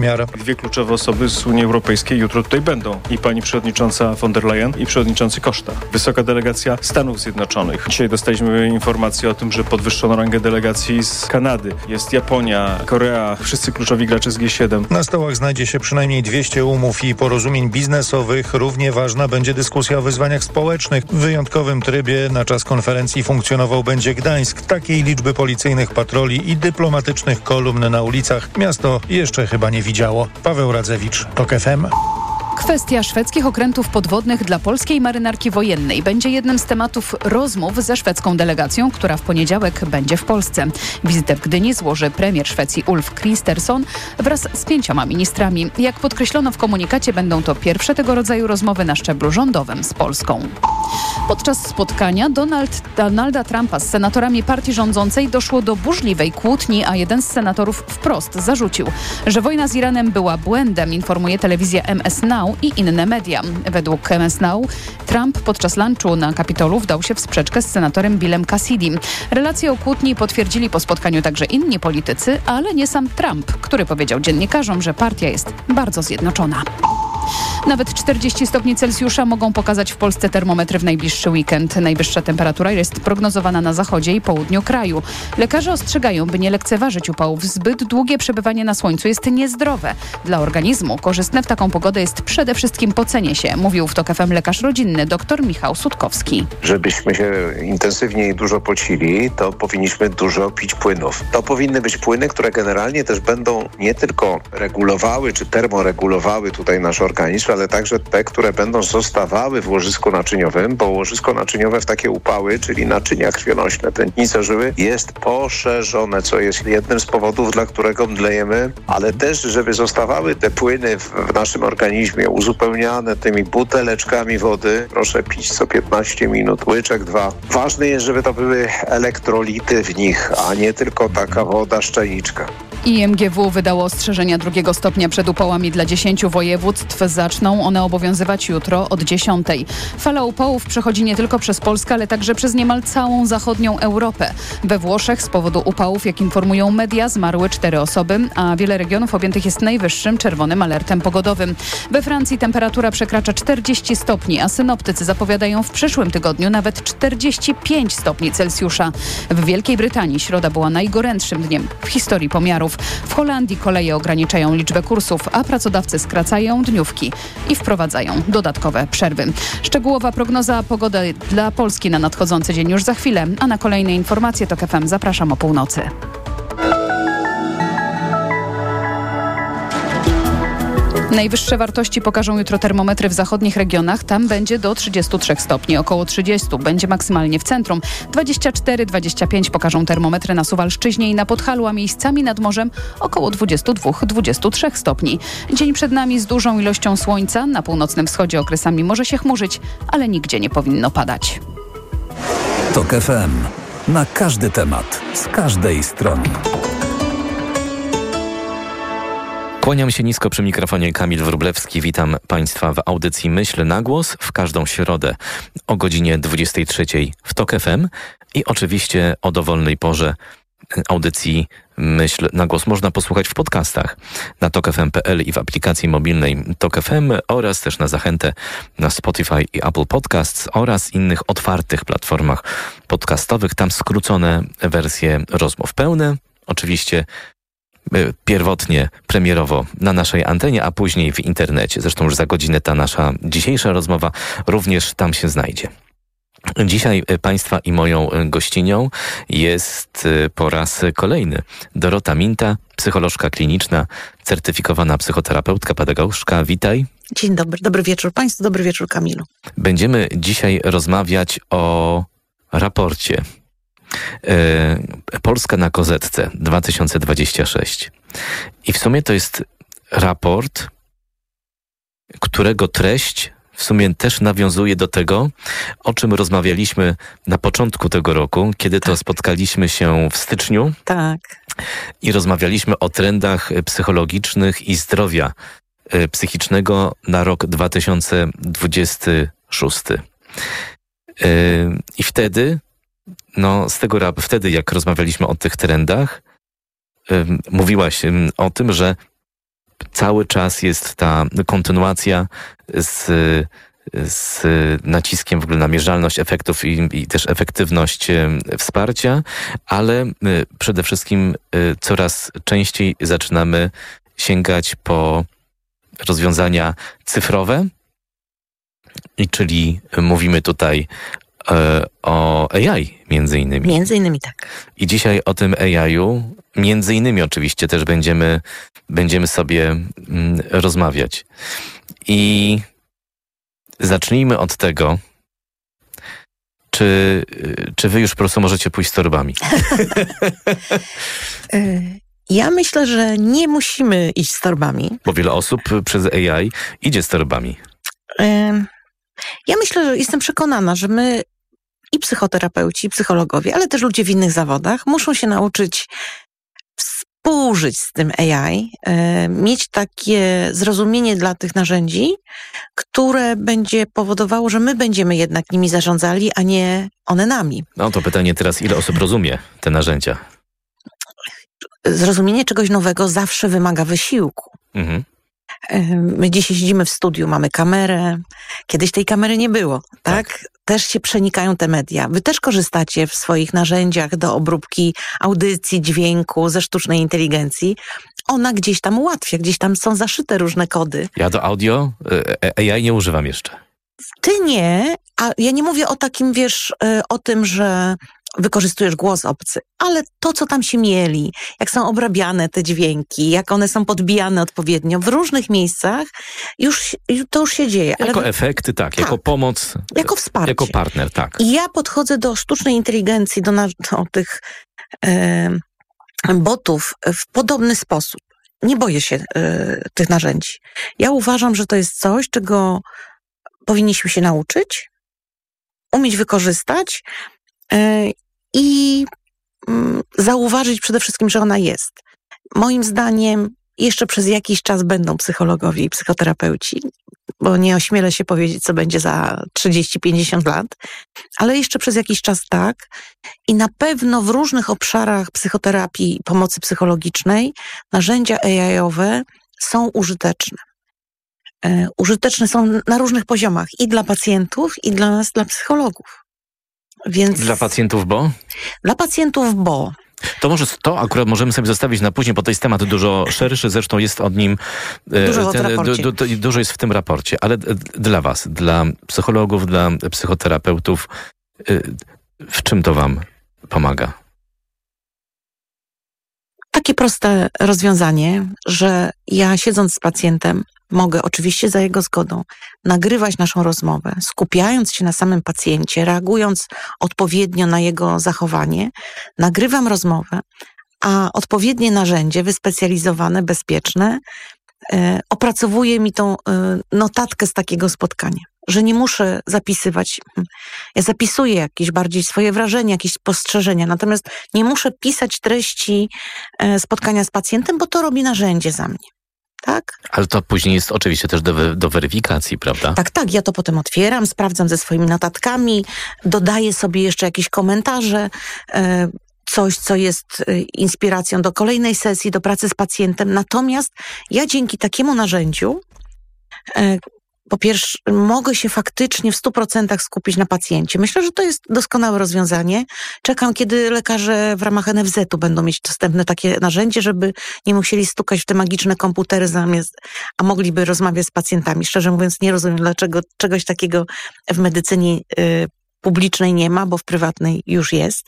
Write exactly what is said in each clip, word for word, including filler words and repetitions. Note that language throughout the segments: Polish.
Miar. Dwie kluczowe osoby z Unii Europejskiej jutro tutaj będą. I pani przewodnicząca von der Leyen i przewodniczący Costa. Wysoka delegacja Stanów Zjednoczonych. Dzisiaj dostaliśmy informację o tym, że podwyższono rangę delegacji z Kanady. Jest Japonia, Korea, wszyscy kluczowi gracze z G siedem. Na stołach znajdzie się przynajmniej dwieście umów i porozumień biznesowych. Równie ważna będzie dyskusja o wyzwaniach społecznych. W wyjątkowym trybie na czas konferencji funkcjonował będzie Gdańsk. Takiej liczby policyjnych patroli i dyplomatycznych kolumn na ulicach miasto jeszcze chyba nie widziało. Paweł Radzewicz, TOK F M. Kwestia szwedzkich okrętów podwodnych dla polskiej marynarki wojennej będzie jednym z tematów rozmów ze szwedzką delegacją, która w poniedziałek będzie w Polsce. Wizytę w Gdyni złoży premier Szwecji Ulf Kristersson wraz z pięcioma ministrami. Jak podkreślono w komunikacie, będą to pierwsze tego rodzaju rozmowy na szczeblu rządowym z Polską. Podczas spotkania Donald, Donalda Trumpa z senatorami partii rządzącej doszło do burzliwej kłótni, a jeden z senatorów wprost zarzucił, że wojna z Iranem była błędem, informuje telewizja M S Now i inne media. Według M S Now Trump podczas lunchu na Kapitolu wdał się w sprzeczkę z senatorem Billem Cassidy. Relacje o kłótni potwierdzili po spotkaniu także inni politycy, ale nie sam Trump, który powiedział dziennikarzom, że partia jest bardzo zjednoczona. Nawet czterdzieści stopni Celsjusza mogą pokazać w Polsce termometry w najbliższy weekend. Najwyższa temperatura jest prognozowana na zachodzie i południu kraju. Lekarze ostrzegają, by nie lekceważyć upałów. Zbyt długie przebywanie na słońcu jest niezdrowe. Dla organizmu korzystne w taką pogodę jest przede wszystkim pocenie się, mówił w TOK F M lekarz rodzinny dr Michał Sutkowski. Żebyśmy się intensywnie i dużo pocili, to powinniśmy dużo pić płynów. To powinny być płyny, które generalnie też będą nie tylko regulowały czy termoregulowały tutaj nasz organizm, ale także te, które będą zostawały w łożysku naczyniowym, bo łożysko naczyniowe w takie upały, czyli naczynia krwionośne, tętnice żyły, jest poszerzone, co jest jednym z powodów, dla którego mdlejemy, ale też, żeby zostawały te płyny w, w naszym organizmie uzupełniane tymi buteleczkami wody. Proszę pić co piętnaście minut, łyczek dwa. Ważne jest, żeby to były elektrolity w nich, a nie tylko taka woda szczelniczka. I M G W wydało ostrzeżenia drugiego stopnia przed upałami dla dziesięciu województw. Zaczną one obowiązywać jutro od dziesiątej. Fala upałów przechodzi nie tylko przez Polskę, ale także przez niemal całą zachodnią Europę. We Włoszech z powodu upałów, jak informują media, zmarły cztery osoby, a wiele regionów objętych jest najwyższym czerwonym alertem pogodowym. We Francji temperatura przekracza czterdzieści stopni, a synoptycy zapowiadają w przyszłym tygodniu nawet czterdzieści pięć stopni Celsjusza. W Wielkiej Brytanii środa była najgorętszym dniem w historii pomiarów. W Holandii koleje ograniczają liczbę kursów, a pracodawcy skracają dniówki i wprowadzają dodatkowe przerwy. Szczegółowa prognoza pogody dla Polski na nadchodzący dzień już za chwilę, a na kolejne informacje TOK F M zapraszam o północy. Najwyższe wartości pokażą jutro termometry w zachodnich regionach. Tam będzie do trzydziestu trzech stopni, około trzydziestu. Będzie maksymalnie w centrum. dwadzieścia cztery dwadzieścia pięć pokażą termometry na Suwalszczyźnie i na Podhalu, a miejscami nad morzem około dwadzieścia dwa dwadzieścia trzy stopni. Dzień przed nami z dużą ilością słońca. Na północnym wschodzie okresami może się chmurzyć, ale nigdzie nie powinno padać. TOK F M. Na każdy temat, z każdej strony. Kłaniam się nisko przy mikrofonie, Kamil Wróblewski. Witam Państwa w audycji Myśl na głos w każdą środę o godzinie dwudziestej trzeciej w TOK F M i oczywiście o dowolnej porze audycji Myśl na głos można posłuchać w podcastach na tok f m kropka p l i w aplikacji mobilnej TOK F M oraz też na zachętę na Spotify i Apple Podcasts oraz innych otwartych platformach podcastowych. Tam skrócone wersje rozmów pełne. Oczywiście pierwotnie, premierowo na naszej antenie, a później w internecie. Zresztą już za godzinę ta nasza dzisiejsza rozmowa również tam się znajdzie. Dzisiaj Państwa i moją gościnią jest po raz kolejny Dorota Minta, psycholożka kliniczna, certyfikowana psychoterapeutka, pedagogzka. Witaj. Dzień dobry, dobry wieczór Państwu, dobry wieczór Kamilu. Będziemy dzisiaj rozmawiać o raporcie Polska na kozetce dwa tysiące dwudziesty szósty. I w sumie to jest raport, którego treść w sumie też nawiązuje do tego, o czym rozmawialiśmy na początku tego roku, kiedy to tak. spotkaliśmy się w styczniu. Tak. I rozmawialiśmy o trendach psychologicznych i zdrowia psychicznego na rok dwa tysiące dwudziesty szósty. I wtedy No, z tego rap, wtedy jak rozmawialiśmy o tych trendach, ym, mówiłaś ym, o tym, że cały czas jest ta kontynuacja z, z naciskiem w ogóle na mierzalność efektów i, i też efektywność wsparcia, ale przede wszystkim coraz częściej zaczynamy sięgać po rozwiązania cyfrowe, i czyli mówimy tutaj e, o A I między innymi. Między innymi tak. I dzisiaj o tym A I-u, między innymi oczywiście też będziemy, będziemy sobie mm, rozmawiać. I zacznijmy od tego, czy, czy wy już po prostu możecie pójść z torbami? Ja myślę, że nie musimy iść z torbami. Bo wiele osób przez A I idzie z torbami. Ja myślę, że jestem przekonana, że my i psychoterapeuci, i psychologowie, ale też ludzie w innych zawodach muszą się nauczyć współżyć z tym A I, mieć takie zrozumienie dla tych narzędzi, które będzie powodowało, że my będziemy jednak nimi zarządzali, a nie one nami. No to pytanie teraz, ile osób rozumie te narzędzia? Zrozumienie czegoś nowego zawsze wymaga wysiłku. Mhm. My dzisiaj siedzimy w studiu, mamy kamerę. Kiedyś tej kamery nie było, tak? tak? Też się przenikają te media. Wy też korzystacie w swoich narzędziach do obróbki audycji, dźwięku, ze sztucznej inteligencji. Ona gdzieś tam ułatwia, gdzieś tam są zaszyte różne kody. Ja do audio A I nie używam jeszcze. Ty nie, a ja nie mówię o takim, wiesz, o tym, że wykorzystujesz głos obcy, ale to, co tam się mieli, jak są obrabiane te dźwięki, jak one są podbijane odpowiednio w różnych miejscach, już to już się dzieje. Jako ale... efekty, tak, tak, jako pomoc. Jako wsparcie. Jako partner, tak. I ja podchodzę do sztucznej inteligencji, do, na, do tych e, botów w podobny sposób. Nie boję się e, tych narzędzi. Ja uważam, że to jest coś, czego powinniśmy się nauczyć, umieć wykorzystać, i zauważyć przede wszystkim, że ona jest. Moim zdaniem jeszcze przez jakiś czas będą psychologowie i psychoterapeuci, bo nie ośmielę się powiedzieć, co będzie za trzydzieści pięćdziesiąt lat, ale jeszcze przez jakiś czas tak. I na pewno w różnych obszarach psychoterapii i pomocy psychologicznej narzędzia A I-owe są użyteczne. Użyteczne są na różnych poziomach i dla pacjentów, i dla nas, dla psychologów. Więc dla pacjentów, bo? Dla pacjentów, bo... To może to akurat możemy sobie zostawić na później, bo to jest temat dużo szerszy, zresztą jest od nim... Dużo, ten, du, du, du, dużo jest w tym raporcie, ale dla was, dla psychologów, dla psychoterapeutów, w czym to wam pomaga? Takie proste rozwiązanie, że ja siedząc z pacjentem mogę oczywiście za jego zgodą nagrywać naszą rozmowę, skupiając się na samym pacjencie, reagując odpowiednio na jego zachowanie, nagrywam rozmowę, a odpowiednie narzędzie wyspecjalizowane, bezpieczne e, opracowuje mi tą e, notatkę z takiego spotkania, że nie muszę zapisywać. Ja zapisuję jakieś bardziej swoje wrażenia, jakieś spostrzeżenia, natomiast nie muszę pisać treści e, spotkania z pacjentem, bo to robi narzędzie za mnie. Tak? Ale to później jest oczywiście też do, do weryfikacji, prawda? Tak, tak. Ja to potem otwieram, sprawdzam ze swoimi notatkami, dodaję sobie jeszcze jakieś komentarze, e, coś, co jest inspiracją do kolejnej sesji, do pracy z pacjentem. Natomiast ja dzięki takiemu narzędziu e, po pierwsze, mogę się faktycznie w stu procentach skupić na pacjencie. Myślę, że to jest doskonałe rozwiązanie. Czekam, kiedy lekarze w ramach N F Z-u będą mieć dostępne takie narzędzie, żeby nie musieli stukać w te magiczne komputery zamiast, a mogliby rozmawiać z pacjentami. Szczerze mówiąc, nie rozumiem, dlaczego czegoś takiego w medycynie y, publicznej nie ma, bo w prywatnej już jest.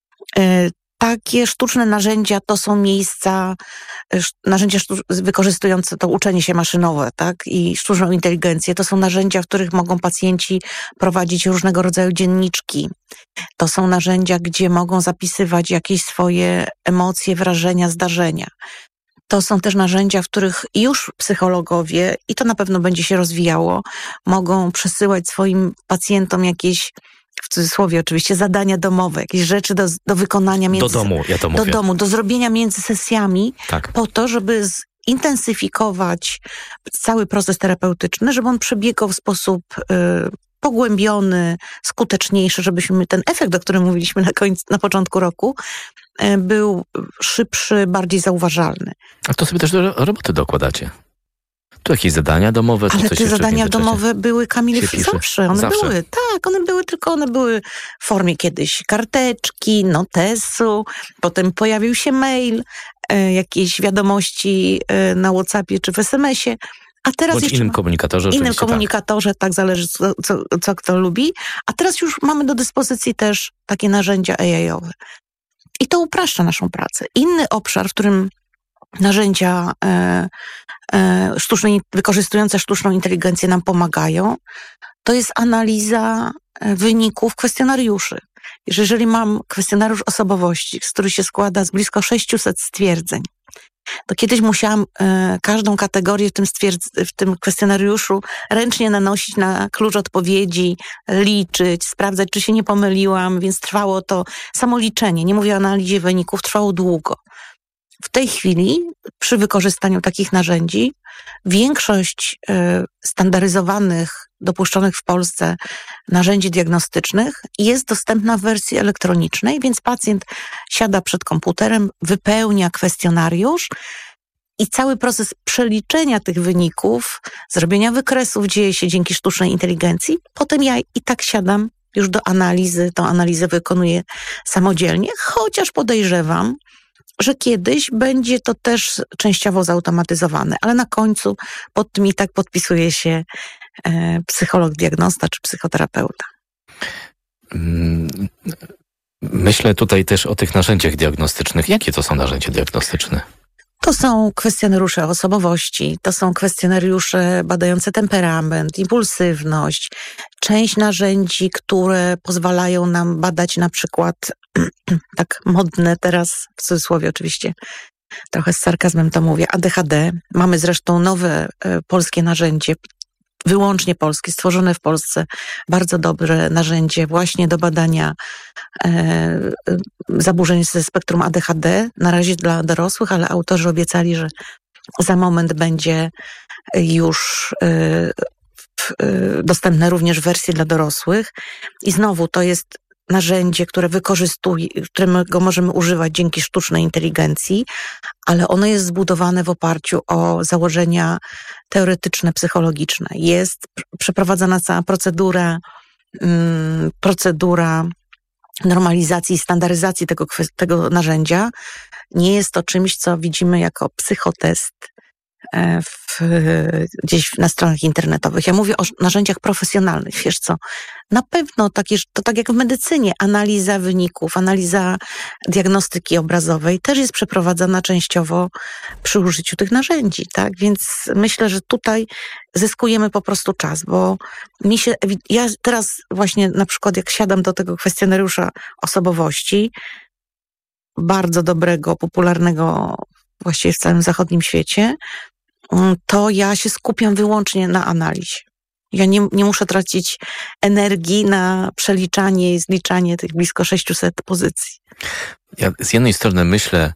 Y, Takie sztuczne narzędzia to są miejsca, narzędzia sztuc- wykorzystujące to uczenie się maszynowe, tak, i sztuczną inteligencję. To są narzędzia, w których mogą pacjenci prowadzić różnego rodzaju dzienniczki. To są narzędzia, gdzie mogą zapisywać jakieś swoje emocje, wrażenia, zdarzenia. To są też narzędzia, w których już psychologowie, i to na pewno będzie się rozwijało, mogą przesyłać swoim pacjentom jakieś, w cudzysłowie oczywiście, zadania domowe, jakieś rzeczy do, do wykonania między... Do domu, ja to mówię. Do domu, do zrobienia między sesjami, tak. Po to, żeby zintensyfikować cały proces terapeutyczny, żeby on przebiegał w sposób y, pogłębiony, skuteczniejszy, żebyśmy ten efekt, o którym mówiliśmy na końcu, na początku roku, y, był szybszy, bardziej zauważalny. A to sobie też do roboty dokładacie. To jakieś zadania domowe? Ale czy coś te jeszcze w zadania międzyczasie domowe były, Kamil, się pisze? zawsze. One Zawsze. były, tak, one były, tylko one były w formie kiedyś karteczki, notesu, potem pojawił się mail, e, jakieś wiadomości e, na WhatsAppie czy w es em esie. A teraz Bądź jeszcze innym ma- komunikatorze. innym oczywiście, komunikatorze, tak, tak zależy co, co, co kto lubi. A teraz już mamy do dyspozycji też takie narzędzia A I-owe. I to upraszcza naszą pracę. Inny obszar, w którym narzędzia e, e, sztucznej, wykorzystujące sztuczną inteligencję nam pomagają, to jest analiza e, wyników kwestionariuszy. Jeżeli mam kwestionariusz osobowości, który się składa z blisko sześciuset stwierdzeń, to kiedyś musiałam e, każdą kategorię w tym, stwierdz- w tym kwestionariuszu ręcznie nanosić na klucz odpowiedzi, liczyć, sprawdzać, czy się nie pomyliłam, więc trwało to samo liczenie. Nie mówię o analizie wyników, trwało długo. W tej chwili, przy wykorzystaniu takich narzędzi, większość e, standaryzowanych, dopuszczonych w Polsce narzędzi diagnostycznych jest dostępna w wersji elektronicznej, więc pacjent siada przed komputerem, wypełnia kwestionariusz i cały proces przeliczenia tych wyników, zrobienia wykresów dzieje się dzięki sztucznej inteligencji. Potem ja i tak siadam już do analizy, tą analizę wykonuję samodzielnie, chociaż podejrzewam, że kiedyś będzie to też częściowo zautomatyzowane, ale na końcu pod tym i tak podpisuje się e, psycholog, diagnosta czy psychoterapeuta. Myślę tutaj też o tych narzędziach diagnostycznych. Jakie to są narzędzia diagnostyczne? To są kwestionariusze osobowości, to są kwestionariusze badające temperament, impulsywność, część narzędzi, które pozwalają nam badać na przykład, tak modne teraz, w cudzysłowie oczywiście, trochę z sarkazmem to mówię, A D H D. Mamy zresztą nowe e, polskie narzędzie, wyłącznie polskie, stworzone w Polsce, bardzo dobre narzędzie właśnie do badania e, zaburzeń ze spektrum A D H D, na razie dla dorosłych, ale autorzy obiecali, że za moment będzie już e, w, e, dostępne również w wersji dla dorosłych. I znowu to jest narzędzie, które wykorzystuje, którego możemy używać dzięki sztucznej inteligencji, ale ono jest zbudowane w oparciu o założenia teoretyczne, psychologiczne. Jest przeprowadzana cała procedura, um, procedura normalizacji i standaryzacji tego, tego narzędzia. Nie jest to czymś, co widzimy jako psychotest w, gdzieś na stronach internetowych. Ja mówię o narzędziach profesjonalnych. Wiesz co? Na pewno takie, to tak jak w medycynie, analiza wyników, analiza diagnostyki obrazowej też jest przeprowadzana częściowo przy użyciu tych narzędzi, tak? Więc myślę, że tutaj zyskujemy po prostu czas, bo mi się, ja teraz właśnie na przykład jak siadam do tego kwestionariusza osobowości, bardzo dobrego, popularnego właściwie w całym zachodnim świecie, to ja się skupiam wyłącznie na analizie. Ja nie, nie muszę tracić energii na przeliczanie i zliczanie tych blisko sześciuset pozycji. Ja z jednej strony myślę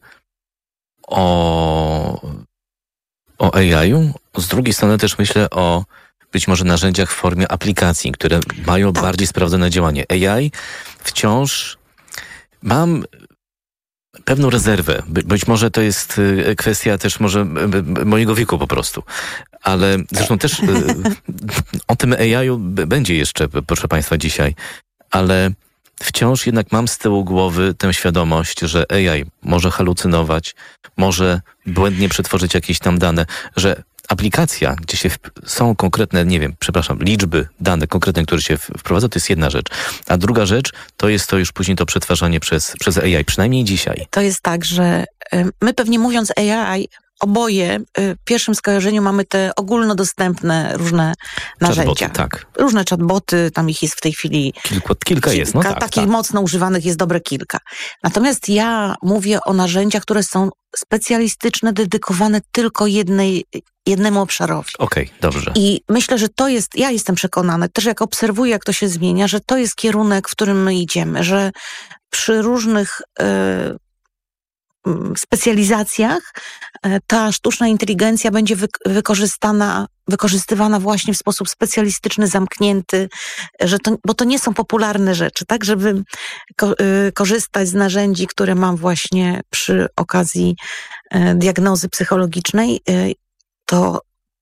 o, o A I-u, z drugiej strony też myślę o być może narzędziach w formie aplikacji, które mają tak. bardziej sprawdzone działanie. A I wciąż mam pewną rezerwę. By, być może to jest kwestia też może mojego wieku po prostu. Ale zresztą też o tym A I-u będzie jeszcze, proszę Państwa, dzisiaj. Ale wciąż jednak mam z tyłu głowy tę świadomość, że A I może halucynować, może błędnie przetworzyć jakieś tam dane, że aplikacja, gdzie się w, są konkretne, nie wiem, przepraszam, liczby, dane konkretne, które się wprowadza, to jest jedna rzecz. A druga rzecz to jest to już później to przetwarzanie przez, przez A I, przynajmniej dzisiaj. To jest tak, że my pewnie mówiąc A I, oboje w pierwszym skojarzeniu mamy te ogólnodostępne różne narzędzia. Chatboty, tak. Różne chatboty, tam ich jest w tej chwili... Kilku, kilka jest, no kilka, tak. Takich tak. mocno używanych jest dobre kilka. Natomiast ja mówię o narzędziach, które są specjalistyczne, dedykowane tylko jednej, jednemu obszarowi. Okej, okay, dobrze. I myślę, że to jest, ja jestem przekonana, też jak obserwuję, jak to się zmienia, że to jest kierunek, w którym my idziemy, że przy różnych y, specjalizacjach ta sztuczna inteligencja będzie wy, wykorzystana, wykorzystywana właśnie w sposób specjalistyczny, zamknięty, że to, bo to nie są popularne rzeczy, tak? Żeby ko, y, korzystać z narzędzi, które mam właśnie przy okazji y, diagnozy psychologicznej, y, to tylko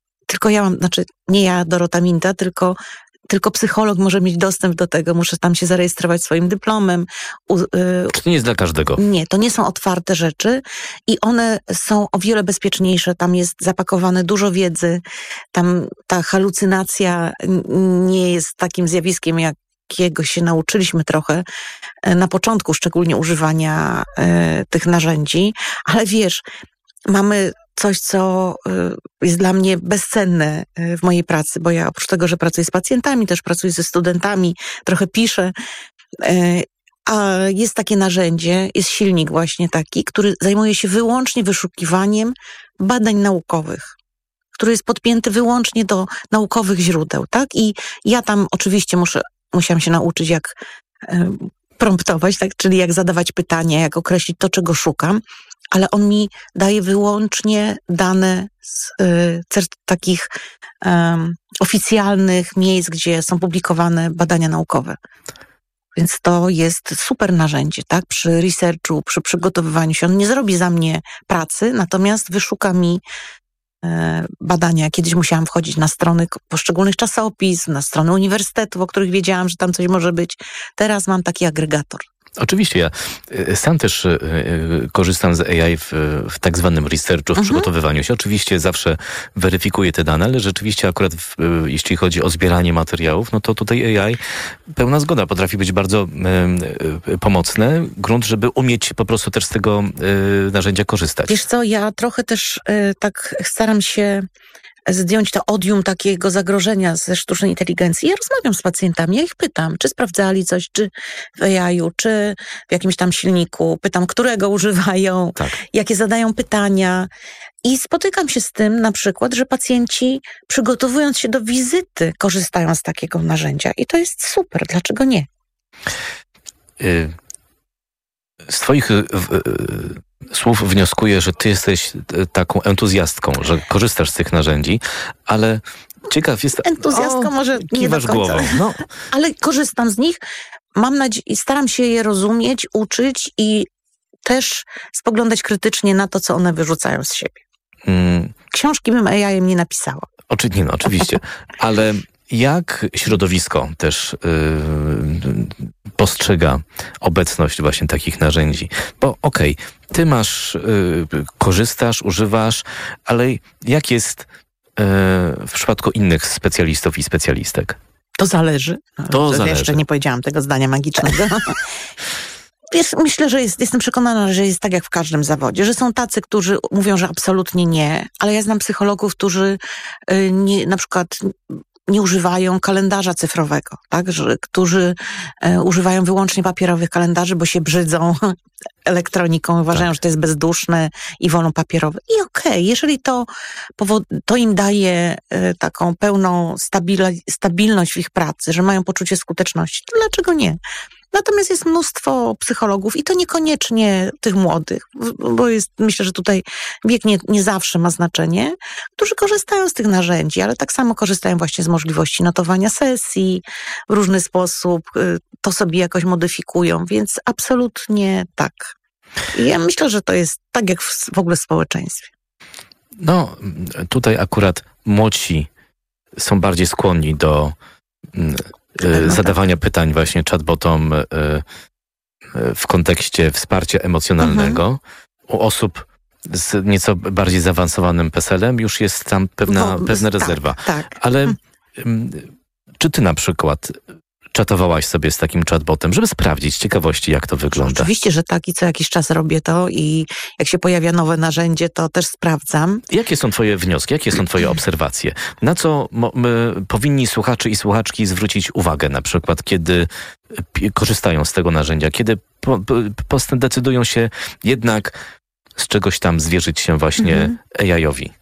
tylko ja mam, znaczy nie ja, Dorota Minta, tylko Tylko psycholog może mieć dostęp do tego, muszę tam się zarejestrować swoim dyplomem. U, y, Czy to nie jest dla każdego? Nie, to nie są otwarte rzeczy i one są o wiele bezpieczniejsze. Tam jest zapakowane dużo wiedzy, tam ta halucynacja nie jest takim zjawiskiem, jakiego się nauczyliśmy trochę na początku, szczególnie używania y, tych narzędzi, ale wiesz, mamy coś, co jest dla mnie bezcenne w mojej pracy, bo ja oprócz tego, że pracuję z pacjentami, też pracuję ze studentami, trochę piszę, a jest takie narzędzie, jest silnik właśnie taki, który zajmuje się wyłącznie wyszukiwaniem badań naukowych, który jest podpięty wyłącznie do naukowych źródeł, tak? I ja tam oczywiście muszę, musiałam się nauczyć, jak promptować, tak? Czyli jak zadawać pytania, jak określić to, czego szukam, ale on mi daje wyłącznie dane z y, cert- takich um, oficjalnych miejsc, gdzie są publikowane badania naukowe. Więc to jest super narzędzie, tak? Przy researchu, przy przygotowywaniu się. On nie zrobi za mnie pracy, natomiast wyszuka mi y, badania. Kiedyś musiałam wchodzić na strony poszczególnych czasopism, na strony uniwersytetów, o których wiedziałam, że tam coś może być. Teraz mam taki agregator. Oczywiście, ja sam też korzystam z A I w, w tak zwanym researchu, w mhm. przygotowywaniu się. Oczywiście zawsze weryfikuję te dane, ale rzeczywiście akurat w, jeśli chodzi o zbieranie materiałów, no to tutaj A I, pełna zgoda, potrafi być bardzo y, pomocne. Grunt, żeby umieć po prostu też z tego y, narzędzia korzystać. Wiesz co, ja trochę też y, tak staram się zdjąć to odium takiego zagrożenia ze sztucznej inteligencji. Ja rozmawiam z pacjentami, ja ich pytam, czy sprawdzali coś, czy w A I u, czy w jakimś tam silniku. Pytam, którego używają, tak. jakie zadają pytania. I spotykam się z tym na przykład, że pacjenci przygotowując się do wizyty korzystają z takiego narzędzia. I to jest super. Dlaczego nie? Z twoich y, y, słów wnioskuję, że ty jesteś taką entuzjastką, że korzystasz z tych narzędzi, ale ciekaw jest... Entuzjastką może nie do końca. Głową. No. Ale korzystam z nich. Mam nadzieję, i staram się je rozumieć, uczyć i też spoglądać krytycznie na to, co one wyrzucają z siebie. Hmm. Książki bym A I em nie napisała. Oczy, nie, no, oczywiście, ale jak środowisko też yy, postrzega obecność właśnie takich narzędzi? Bo okej, okay, ty masz, yy, korzystasz, używasz, ale jak jest yy, w przypadku innych specjalistów i specjalistek? To zależy. To Wiesz, zależy. Jeszcze nie powiedziałam tego zdania magicznego. Wiesz, myślę, że jest, jestem przekonana, że jest tak jak w każdym zawodzie, że są tacy, którzy mówią, że absolutnie nie, ale ja znam psychologów, którzy yy, nie, na przykład nie używają kalendarza cyfrowego, tak? Że, którzy e, używają wyłącznie papierowych kalendarzy, bo się brzydzą elektroniką, uważają, tak. że to jest bezduszne i wolą papierowe. I okej, okay, jeżeli to, to im daje e, taką pełną stabil- stabilność w ich pracy, że mają poczucie skuteczności, to dlaczego nie? Natomiast jest mnóstwo psychologów i to niekoniecznie tych młodych, bo jest, myślę, że tutaj wiek nie, nie zawsze ma znaczenie, którzy korzystają z tych narzędzi, ale tak samo korzystają właśnie z możliwości notowania sesji w różny sposób, to sobie jakoś modyfikują, więc absolutnie tak. I ja myślę, że to jest tak jak w, w ogóle w społeczeństwie. No, tutaj akurat młodsi są bardziej skłonni do... No zadawania tak. pytań właśnie chatbotom w kontekście wsparcia emocjonalnego. Mhm. U osób z nieco bardziej zaawansowanym peselem już jest tam pewna, no, pewna rezerwa. Tak, tak. Ale hmm. czy ty na przykład czatowałaś sobie z takim chatbotem, żeby sprawdzić z ciekawości, jak to wygląda? Oczywiście, że tak i co jakiś czas robię to i jak się pojawia nowe narzędzie, to też sprawdzam. Jakie są twoje wnioski, jakie są twoje obserwacje? Na co mo- my powinni słuchacze i słuchaczki zwrócić uwagę, na przykład kiedy p- korzystają z tego narzędzia, kiedy po, po, po decydują się jednak z czegoś tam zwierzyć się właśnie mhm. A I-owi?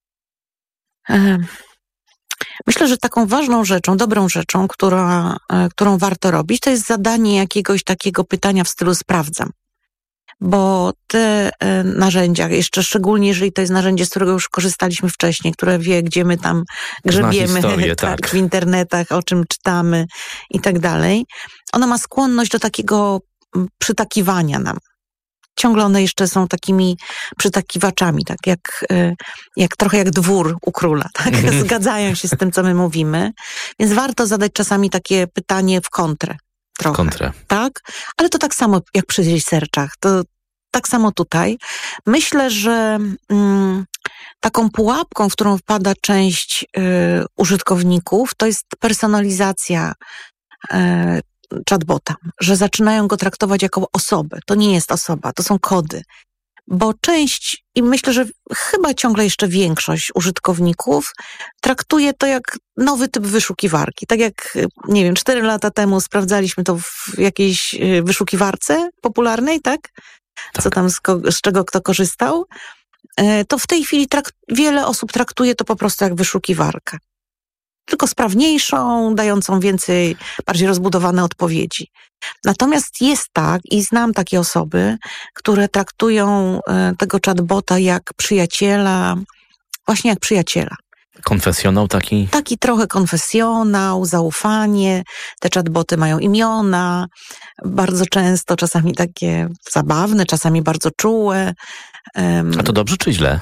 Um. Myślę, że taką ważną rzeczą, dobrą rzeczą, która, którą warto robić, to jest zadanie jakiegoś takiego pytania w stylu sprawdzam. Bo te narzędzia, jeszcze szczególnie jeżeli to jest narzędzie, z którego już korzystaliśmy wcześniej, które wie, gdzie my tam grzebiemy historię, tak, tak. w internetach, o czym czytamy i tak dalej, ono ma skłonność do takiego przytakiwania nam. ciągle one jeszcze są takimi przytakiwaczami, tak jak, jak trochę jak dwór u króla, tak? Zgadzają się z tym, co my mówimy. Więc warto zadać czasami takie pytanie w kontrę. Trochę, kontrę. Tak? Ale to tak samo jak przy researchach. To tak samo tutaj. Myślę, że mm, taką pułapką, w którą wpada część y, użytkowników, to jest personalizacja y, chatbota, że zaczynają go traktować jako osobę. To nie jest osoba, to są kody. Bo część, i myślę, że chyba ciągle jeszcze większość użytkowników traktuje to jak nowy typ wyszukiwarki. Tak jak, nie wiem, cztery lata temu sprawdzaliśmy to w jakiejś wyszukiwarce popularnej, tak? Tak. Co tam, z, ko- z czego kto korzystał. To w tej chwili trakt- wiele osób traktuje to po prostu jak wyszukiwarkę. Tylko sprawniejszą, dającą więcej, bardziej rozbudowane odpowiedzi. Natomiast jest tak, i znam takie osoby, które traktują tego chatbota jak przyjaciela, właśnie jak przyjaciela. Konfesjonał taki? Taki trochę konfesjonał, zaufanie. Te chatboty mają imiona, bardzo często, czasami takie zabawne, czasami bardzo czułe. A to dobrze czy źle?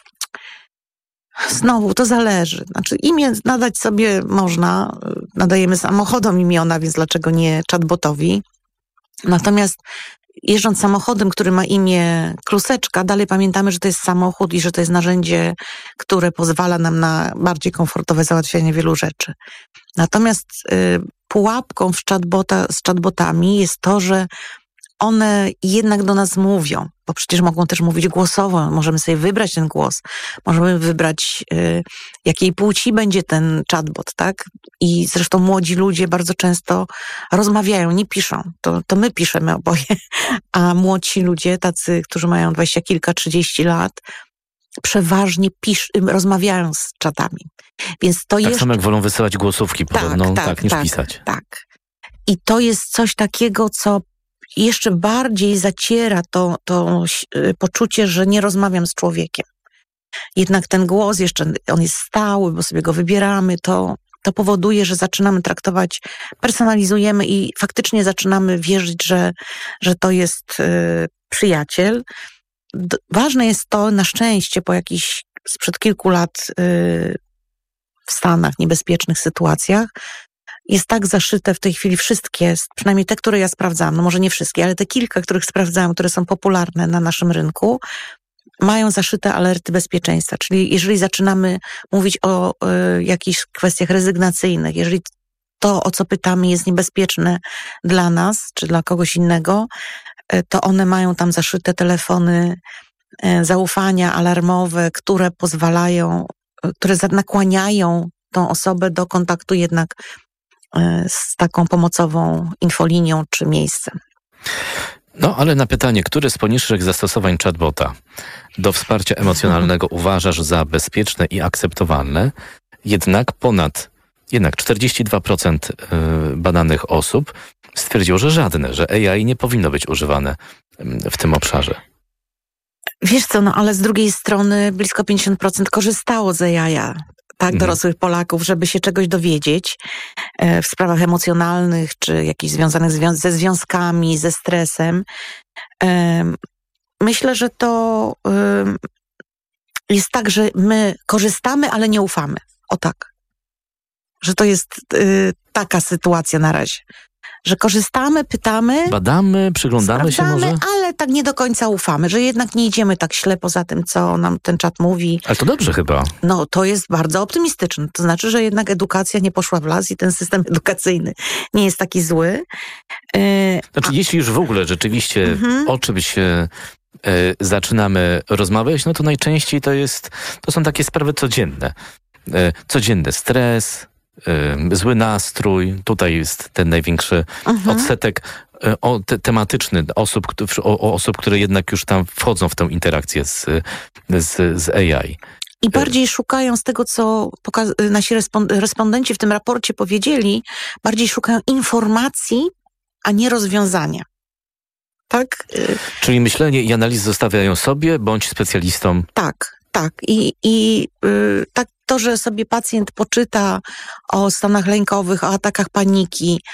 Znowu, to zależy. Znaczy imię nadać sobie można, nadajemy samochodom imiona, więc dlaczego nie chatbotowi? Natomiast jeżdżąc samochodem, który ma imię Kluseczka, dalej pamiętamy, że to jest samochód i że to jest narzędzie, które pozwala nam na bardziej komfortowe załatwianie wielu rzeczy. Natomiast y, pułapką w chatbota, z chatbotami jest to, że one jednak do nas mówią, bo przecież mogą też mówić głosowo, możemy sobie wybrać ten głos, możemy wybrać, y, jakiej płci będzie ten chatbot, tak? I zresztą młodzi ludzie bardzo często rozmawiają, nie piszą. To, to my piszemy oboje, a młodsi ludzie, tacy, którzy mają dwadzieścia kilka, trzydzieści lat, przeważnie pisz, rozmawiają z czatami. Więc to tak jeszcze... samo jak wolą wysyłać głosówki podobno, tak, tak, tak niż tak, pisać. Tak. I to jest coś takiego, co jeszcze bardziej zaciera to, to poczucie, że nie rozmawiam z człowiekiem. Jednak ten głos jeszcze, on jest stały, bo sobie go wybieramy, to, to powoduje, że zaczynamy traktować, personalizujemy i faktycznie zaczynamy wierzyć, że, że to jest y, przyjaciel. D- ważne jest to, na szczęście, po jakichś sprzed kilku lat y, w Stanach, niebezpiecznych sytuacjach, jest tak zaszyte w tej chwili wszystkie, przynajmniej te, które ja sprawdzałam, no może nie wszystkie, ale te kilka, których sprawdzałam, które są popularne na naszym rynku, mają zaszyte alerty bezpieczeństwa. Czyli jeżeli zaczynamy mówić o y, jakichś kwestiach rezygnacyjnych, jeżeli to, o co pytamy, jest niebezpieczne dla nas, czy dla kogoś innego, y, to one mają tam zaszyte telefony y, zaufania alarmowe, które pozwalają, y, które nakłaniają tą osobę do kontaktu jednak z taką pomocową infolinią czy miejscem. No, ale na pytanie, które z poniższych zastosowań chatbota do wsparcia emocjonalnego uważasz za bezpieczne i akceptowalne, jednak ponad, jednak czterdzieści dwa procent badanych osób stwierdziło, że żadne, że A I nie powinno być używane w tym obszarze. Wiesz co, no ale z drugiej strony blisko pięćdziesiąt procent korzystało z A I. Tak, dorosłych Polaków, żeby się czegoś dowiedzieć w sprawach emocjonalnych, czy jakichś związanych zwią- ze związkami, ze stresem. Myślę, że to jest tak, że my korzystamy, ale nie ufamy. O tak. Że to jest taka sytuacja na razie. Że korzystamy, pytamy. Badamy, przyglądamy się może? Ale tak nie do końca ufamy, że jednak nie idziemy tak ślepo za tym, co nam ten czat mówi. Ale to dobrze chyba. No, to jest bardzo optymistyczne. To znaczy, że jednak edukacja nie poszła w las i ten system edukacyjny nie jest taki zły. Yy, znaczy, a... jeśli już w ogóle rzeczywiście mhm. o czymś yy, zaczynamy rozmawiać, no to najczęściej to jest, to są takie sprawy codzienne. Yy, codzienny stres, Yy, zły nastrój, tutaj jest ten największy mhm. odsetek yy, o, te, tematyczny osób, o, o osób, które jednak już tam wchodzą w tę interakcję z, z, z A I. I bardziej szukają z tego, co poka- nasi respond- respondenci w tym raporcie powiedzieli, bardziej szukają informacji, a nie rozwiązania. Tak? Czyli myślenie i analizy zostawiają sobie, bądź specjalistom. Tak, tak. I, i yy, tak to, że sobie pacjent poczyta o stanach lękowych, o atakach paniki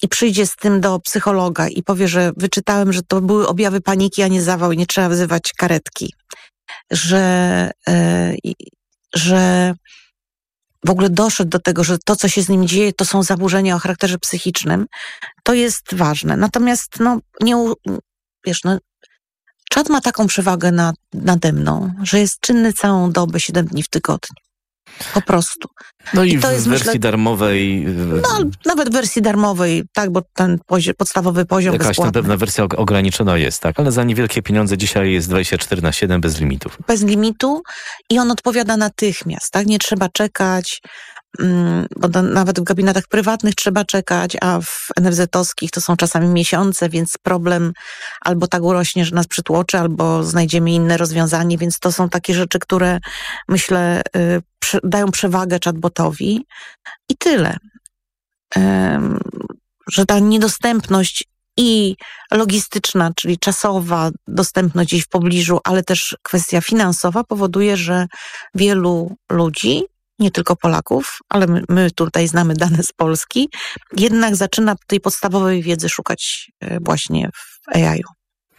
i przyjdzie z tym do psychologa i powie, że wyczytałem, że to były objawy paniki, a nie zawał i nie trzeba wzywać karetki, że, yy, że w ogóle doszedł do tego, że to, co się z nim dzieje, to są zaburzenia o charakterze psychicznym, to jest ważne. Natomiast, no, nie, wiesz, no, czat ma taką przewagę nad, nade mną, że jest czynny całą dobę, siedem dni w tygodniu. Po prostu. No i, I to w jest, wersji myślę, darmowej... No, nawet w wersji darmowej, tak, bo ten poziom, podstawowy poziom jakaś bezpłatny. tam pewna wersja ograniczona jest, tak? Ale za niewielkie pieniądze dzisiaj jest dwadzieścia cztery na siedem bez limitów. Bez limitu i on odpowiada natychmiast, tak? Nie trzeba czekać, mm, bo do, nawet w gabinetach prywatnych trzeba czekać, a w en ef zet-owskich to są czasami miesiące, więc problem albo tak urośnie, że nas przytłoczy, albo znajdziemy inne rozwiązanie, więc to są takie rzeczy, które myślę y, przy, dają przewagę chatbotowi i tyle. Ym, że ta niedostępność i logistyczna, czyli czasowa dostępność gdzieś w pobliżu, ale też kwestia finansowa powoduje, że wielu ludzi, nie tylko Polaków, ale my, my tutaj znamy dane z Polski, jednak zaczyna tej podstawowej wiedzy szukać właśnie w A I-u.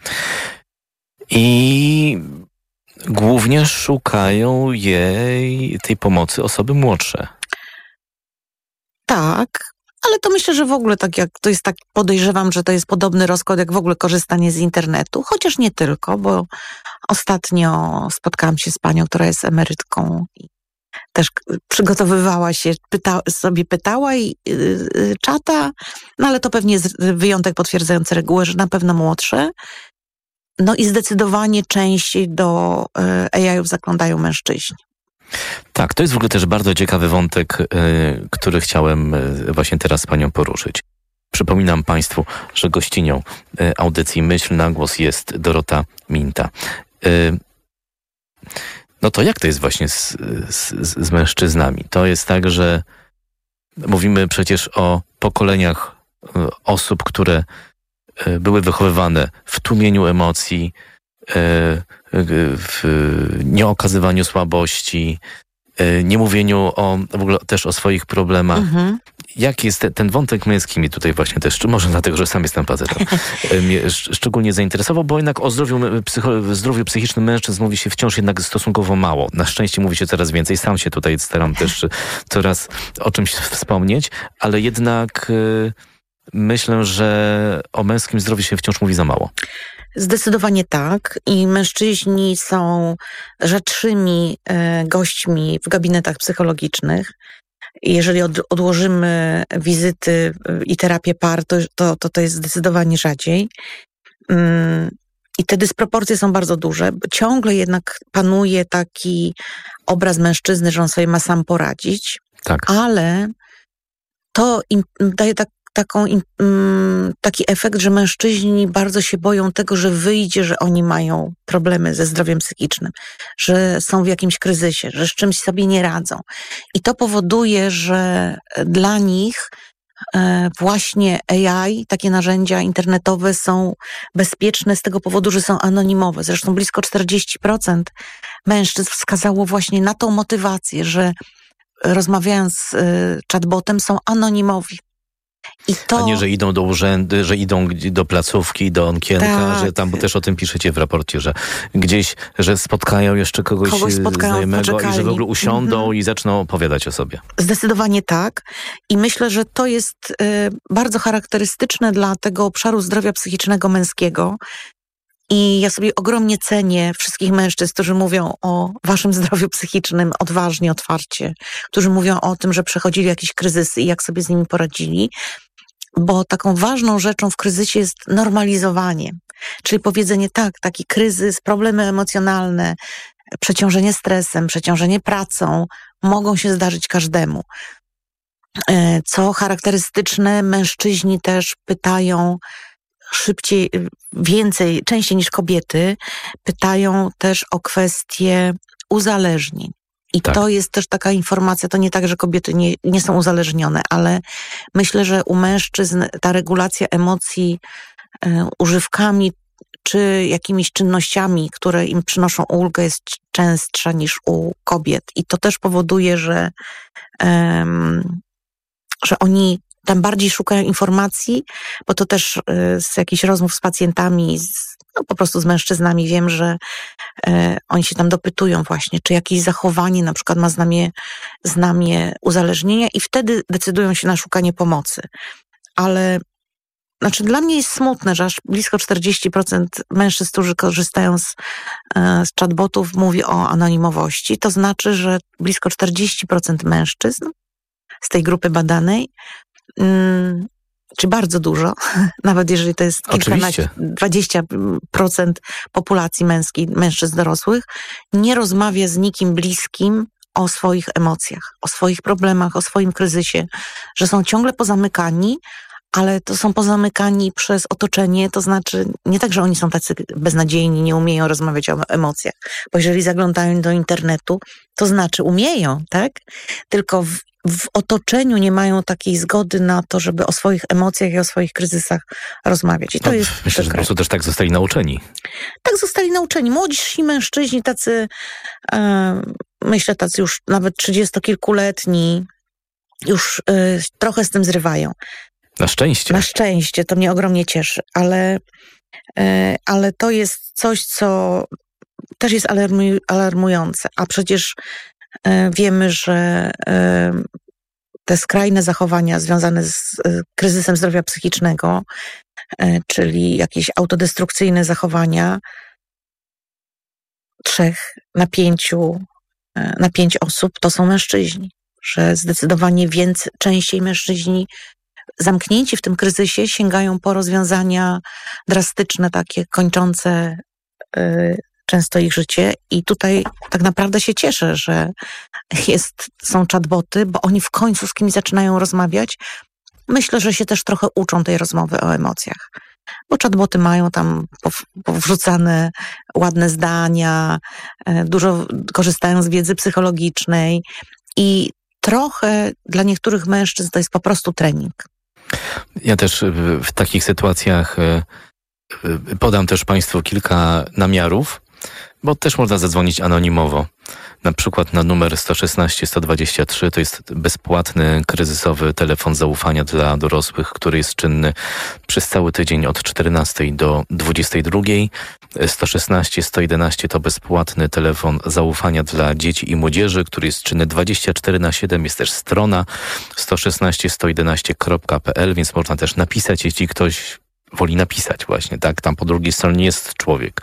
I głównie szukają jej, tej pomocy osoby młodsze. Tak, ale to myślę, że w ogóle tak jak to jest tak, podejrzewam, że to jest podobny rozkład jak w ogóle korzystanie z internetu, chociaż nie tylko, bo ostatnio spotkałam się z panią, która jest emerytką i też przygotowywała się, pyta, sobie pytała i yy, czata, no ale to pewnie jest wyjątek potwierdzający regułę, że na pewno młodsze. No i zdecydowanie częściej do yy, A I-ów zaglądają mężczyźni. Tak, to jest w ogóle też bardzo ciekawy wątek, y, który chciałem y, właśnie teraz z panią poruszyć. Przypominam państwu, że gościnią y, audycji Myśl na głos jest Dorota Minta. Y, no to jak to jest właśnie z, z, z mężczyznami? To jest tak, że mówimy przecież o pokoleniach y, osób, które y, były wychowywane w tłumieniu emocji, y, w nieokazywaniu słabości, nie mówieniu o, w ogóle też o swoich problemach. Mhm. Jak jest te, ten wątek męski mnie tutaj właśnie też, czy może dlatego, że sam jestem facetem, mnie szczególnie zainteresował, bo jednak o zdrowiu, psycho, zdrowiu psychicznym mężczyzn mówi się wciąż jednak stosunkowo mało. Na szczęście mówi się coraz więcej. Sam się tutaj staram też coraz o czymś wspomnieć, ale jednak y, myślę, że o męskim zdrowiu się wciąż mówi za mało. Zdecydowanie tak i mężczyźni są rzadszymi gośćmi w gabinetach psychologicznych. Jeżeli od, odłożymy wizyty i terapię par, to, to, to, to jest zdecydowanie rzadziej. I te dysproporcje są bardzo duże. Ciągle jednak panuje taki obraz mężczyzny, że on sobie ma sam poradzić, tak. Ale to im daje tak Taką, taki efekt, że mężczyźni bardzo się boją tego, że wyjdzie, że oni mają problemy ze zdrowiem psychicznym, że są w jakimś kryzysie, że z czymś sobie nie radzą. I to powoduje, że dla nich właśnie A I, takie narzędzia internetowe są bezpieczne z tego powodu, że są anonimowe. Zresztą blisko czterdzieści procent mężczyzn wskazało właśnie na tą motywację, że rozmawiając z chatbotem są anonimowi. I to... A nie, że idą do urzędu, że idą do placówki, do okienka, tak. Że tam, bo też o tym piszecie w raporcie, że gdzieś, że spotkają jeszcze kogoś, kogoś spotkają, znajomego poczekali. I że w ogóle usiądą mm-hmm. i zaczną opowiadać o sobie. Zdecydowanie tak. I myślę, że to jest y, bardzo charakterystyczne dla tego obszaru zdrowia psychicznego męskiego. I ja sobie ogromnie cenię wszystkich mężczyzn, którzy mówią o waszym zdrowiu psychicznym odważnie, otwarcie, którzy mówią o tym, że przechodzili jakieś kryzysy i jak sobie z nimi poradzili, bo taką ważną rzeczą w kryzysie jest normalizowanie, czyli powiedzenie tak, taki kryzys, problemy emocjonalne, przeciążenie stresem, przeciążenie pracą mogą się zdarzyć każdemu. Co charakterystyczne, mężczyźni też pytają szybciej, więcej, częściej niż kobiety, pytają też o kwestie uzależnień. I tak. To jest też taka informacja, to nie tak, że kobiety nie, nie są uzależnione, ale myślę, że u mężczyzn ta regulacja emocji y, używkami czy jakimiś czynnościami, które im przynoszą ulgę, jest częstsza niż u kobiet. I to też powoduje, że, y, że oni tam bardziej szukają informacji, bo to też z jakichś rozmów z pacjentami, z, no po prostu z mężczyznami wiem, że e, oni się tam dopytują właśnie, czy jakieś zachowanie na przykład ma znamie, znamie uzależnienia i wtedy decydują się na szukanie pomocy. Ale znaczy dla mnie jest smutne, że aż blisko czterdzieści procent mężczyzn, którzy korzystają z, z chatbotów, mówi o anonimowości. To znaczy, że blisko czterdzieści procent mężczyzn z tej grupy badanej, mm, czy bardzo dużo, nawet jeżeli to jest kilkanaście, dwadzieścia procent populacji męskiej, mężczyzn dorosłych, nie rozmawia z nikim bliskim o swoich emocjach, o swoich problemach, o swoim kryzysie, że są ciągle pozamykani, ale to są pozamykani przez otoczenie, to znaczy nie tak, że oni są tacy beznadziejni, nie umieją rozmawiać o emocjach, bo jeżeli zaglądają do internetu, to znaczy umieją, tak? Tylko w, w otoczeniu nie mają takiej zgody na to, żeby o swoich emocjach i o swoich kryzysach rozmawiać. I to no, jest myślę, że po prostu też tak zostali nauczeni. Tak zostali nauczeni. Młodsi mężczyźni, tacy, e, myślę, tacy już nawet trzydziestokilkuletni, już e, trochę z tym zrywają. Na szczęście. Na szczęście, to mnie ogromnie cieszy, ale, e, ale to jest coś, co też jest alarmuj, alarmujące, a przecież e, wiemy, że e, te skrajne zachowania związane z e, kryzysem zdrowia psychicznego, e, czyli jakieś autodestrukcyjne zachowania, trzech na pięciu, e, na pięć osób to są mężczyźni, że zdecydowanie więcej, częściej mężczyźni zamknięci w tym kryzysie sięgają po rozwiązania drastyczne, takie kończące y, często ich życie i tutaj tak naprawdę się cieszę, że jest, są chatboty, bo oni w końcu z kimś zaczynają rozmawiać. Myślę, że się też trochę uczą tej rozmowy o emocjach, bo chatboty mają tam powrzucane ładne zdania, y, dużo korzystają z wiedzy psychologicznej i trochę dla niektórych mężczyzn to jest po prostu trening. Ja też w takich sytuacjach podam też Państwu kilka namiarów, bo też można zadzwonić anonimowo. Na przykład na numer sto szesnaście sto dwadzieścia trzy, to jest bezpłatny, kryzysowy telefon zaufania dla dorosłych, który jest czynny przez cały tydzień od czternastej do dwudziestej drugiej. sto szesnaście sto jedenaście to bezpłatny telefon zaufania dla dzieci i młodzieży, który jest czynny dwadzieścia cztery na siedem. Jest też strona sto szesnaście sto jedenaście kropka p l, więc można też napisać, jeśli ktoś woli napisać właśnie, tak? Tam po drugiej stronie jest człowiek.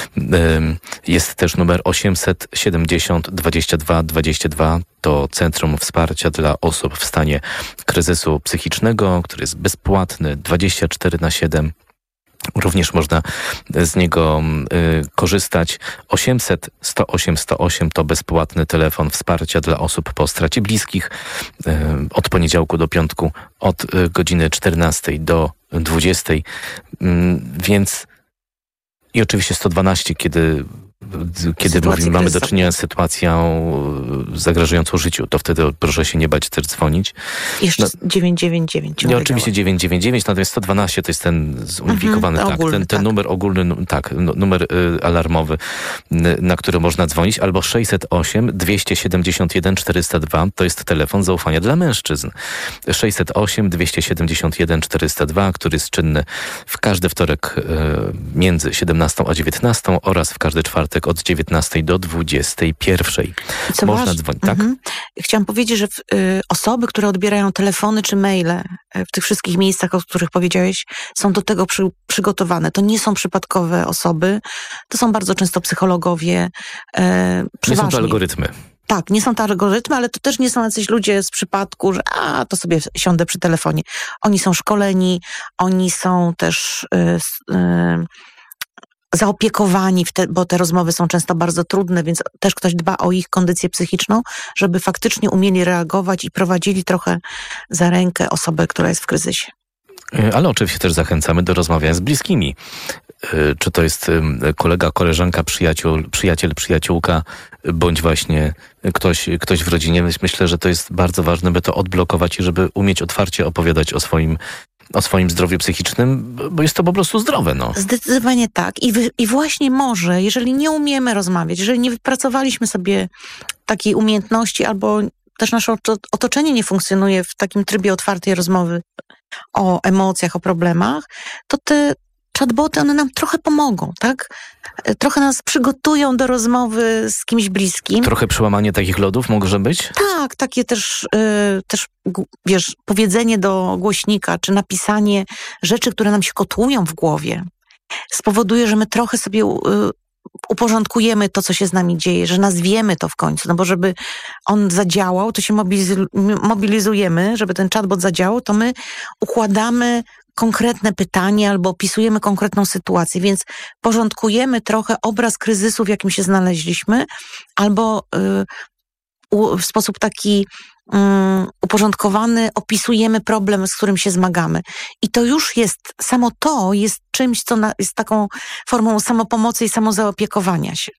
Jest też numer osiemset siedemdziesiąt dwadzieścia dwa dwadzieścia dwa. To Centrum Wsparcia dla Osób w stanie kryzysu psychicznego, który jest bezpłatny, dwadzieścia cztery na siedem. Również można z niego y, korzystać. osiemset sto osiem sto osiem to bezpłatny telefon wsparcia dla osób po stracie bliskich. Y, od poniedziałku do piątku od y, godziny czternastej do dwudziestej. Y, więc i oczywiście sto dwanaście, kiedy Kiedy mówimy, mamy do czynienia z sytuacją zagrażającą życiu, to wtedy proszę się nie bać też dzwonić. Jeszcze no, dziewięćset dziewięćdziesiąt dziewięć. Nie, oczywiście dziewięćset dziewięćdziesiąt dziewięć, natomiast sto dwanaście to jest ten zunifikowany, mhm, tak, ogólny, ten, ten tak. numer ogólny, tak, numer y, alarmowy, y, na który można dzwonić, albo sześćset osiem dwieście siedemdziesiąt jeden czterysta dwa, to jest telefon zaufania dla mężczyzn. sześćset osiem dwieście siedemdziesiąt jeden czterysta dwa, który jest czynny w każdy wtorek y, między siedemnastą a dziewiętnastą oraz w każdy czwartek od dziewiętnastej do dwudziestej pierwszej. Co Można waż... dzwonić, tak? Mhm. Chciałam powiedzieć, że w, y, osoby, które odbierają telefony czy maile y, w tych wszystkich miejscach, o których powiedziałeś, są do tego przy, przygotowane. To nie są przypadkowe osoby, to są bardzo często psychologowie. Y, nie są to algorytmy. Tak, nie są to algorytmy, ale to też nie są jacyś ludzie z przypadku, że a, to sobie siądę przy telefonie. Oni są szkoleni, oni są też y, y, zaopiekowani, w te, bo te rozmowy są często bardzo trudne, więc też ktoś dba o ich kondycję psychiczną, żeby faktycznie umieli reagować i prowadzili trochę za rękę osobę, która jest w kryzysie. Ale oczywiście też zachęcamy do rozmawiania z bliskimi. Czy to jest kolega, koleżanka, przyjaciół, przyjaciel, przyjaciółka, bądź właśnie ktoś, ktoś w rodzinie. Myślę, że to jest bardzo ważne, by to odblokować i żeby umieć otwarcie opowiadać o swoim o swoim zdrowiu psychicznym, bo jest to po prostu zdrowe, no. Zdecydowanie tak. I, wy, I właśnie może, jeżeli nie umiemy rozmawiać, jeżeli nie wypracowaliśmy sobie takiej umiejętności albo też nasze otoczenie nie funkcjonuje w takim trybie otwartej rozmowy o emocjach, o problemach, to te chatboty, one nam trochę pomogą, tak? Trochę nas przygotują do rozmowy z kimś bliskim. Trochę przełamanie takich lodów może być? Tak, takie też, yy, też wiesz, powiedzenie do głośnika, czy napisanie rzeczy, które nam się kotłują w głowie, spowoduje, że my trochę sobie yy, uporządkujemy to, co się z nami dzieje, że nazwiemy to w końcu, no bo żeby on zadziałał, to się mobilizujemy, żeby ten chatbot zadziałał, to my układamy konkretne pytanie albo opisujemy konkretną sytuację, więc porządkujemy trochę obraz kryzysu, w jakim się znaleźliśmy, albo y, w sposób taki y, uporządkowany opisujemy problem, z którym się zmagamy. I to już jest, samo to jest czymś, co na, jest taką formą samopomocy i samozaopiekowania się.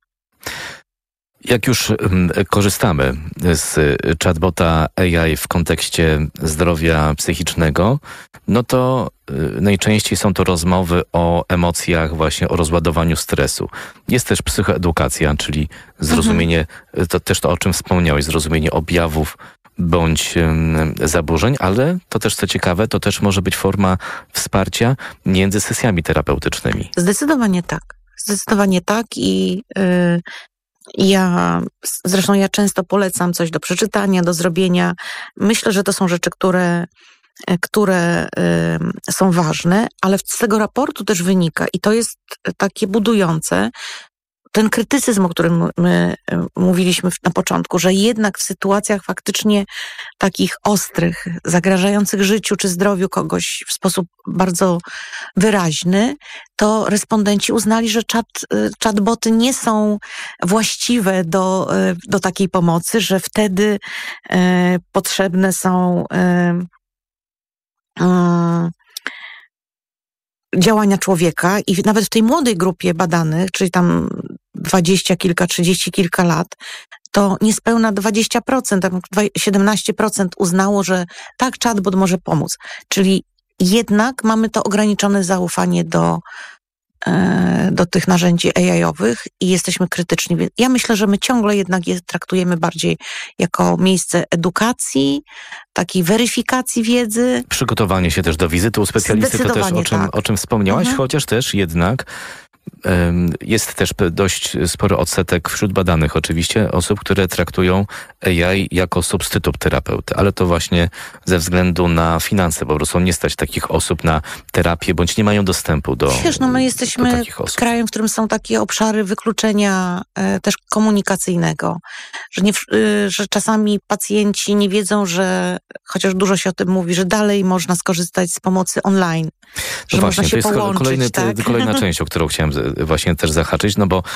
Jak już um, korzystamy z chatbota A I w kontekście zdrowia psychicznego, no to y, najczęściej są to rozmowy o emocjach, właśnie o rozładowaniu stresu. Jest też psychoedukacja, czyli zrozumienie, mhm. to też to, o czym wspomniałeś, zrozumienie objawów bądź um, zaburzeń, ale to też, co ciekawe, to też może być forma wsparcia między sesjami terapeutycznymi. Zdecydowanie tak. Zdecydowanie tak i... Yy... Ja, zresztą ja często polecam coś do przeczytania, do zrobienia. Myślę, że to są rzeczy, które, które y, są ważne, ale z tego raportu też wynika, i to jest takie budujące, ten krytycyzm, o którym my mówiliśmy na początku, że jednak w sytuacjach faktycznie takich ostrych, zagrażających życiu czy zdrowiu kogoś w sposób bardzo wyraźny, to respondenci uznali, że chat, chatboty nie są właściwe do, do takiej pomocy, że wtedy e, potrzebne są e, e, działania człowieka i nawet w tej młodej grupie badanych, czyli tam dwadzieścia kilka, trzydzieści kilka lat, to niespełna dwadzieścia procent, siedemnaście procent uznało, że tak, chatbot może pomóc. Czyli jednak mamy to ograniczone zaufanie do, do tych narzędzi A I-owych i jesteśmy krytyczni. Ja myślę, że my ciągle jednak je traktujemy bardziej jako miejsce edukacji, takiej weryfikacji wiedzy. Przygotowanie się też do wizyty u specjalisty, to też o czym, tak. o czym wspomniałaś, mhm. chociaż też jednak jest też dość spory odsetek wśród badanych oczywiście osób, które traktują A I jako substytut terapeuty, ale to właśnie ze względu na finanse, po prostu nie stać takich osób na terapię, bądź nie mają dostępu do Wiesz, no my jesteśmy krajem, w którym są takie obszary wykluczenia e, też komunikacyjnego, że, nie, e, że czasami pacjenci nie wiedzą, że chociaż dużo się o tym mówi, że dalej można skorzystać z pomocy online, że no można właśnie, się to jest połączyć. kolejny, tak? kolejna część, o którą chciałem właśnie też zahaczyć, no bo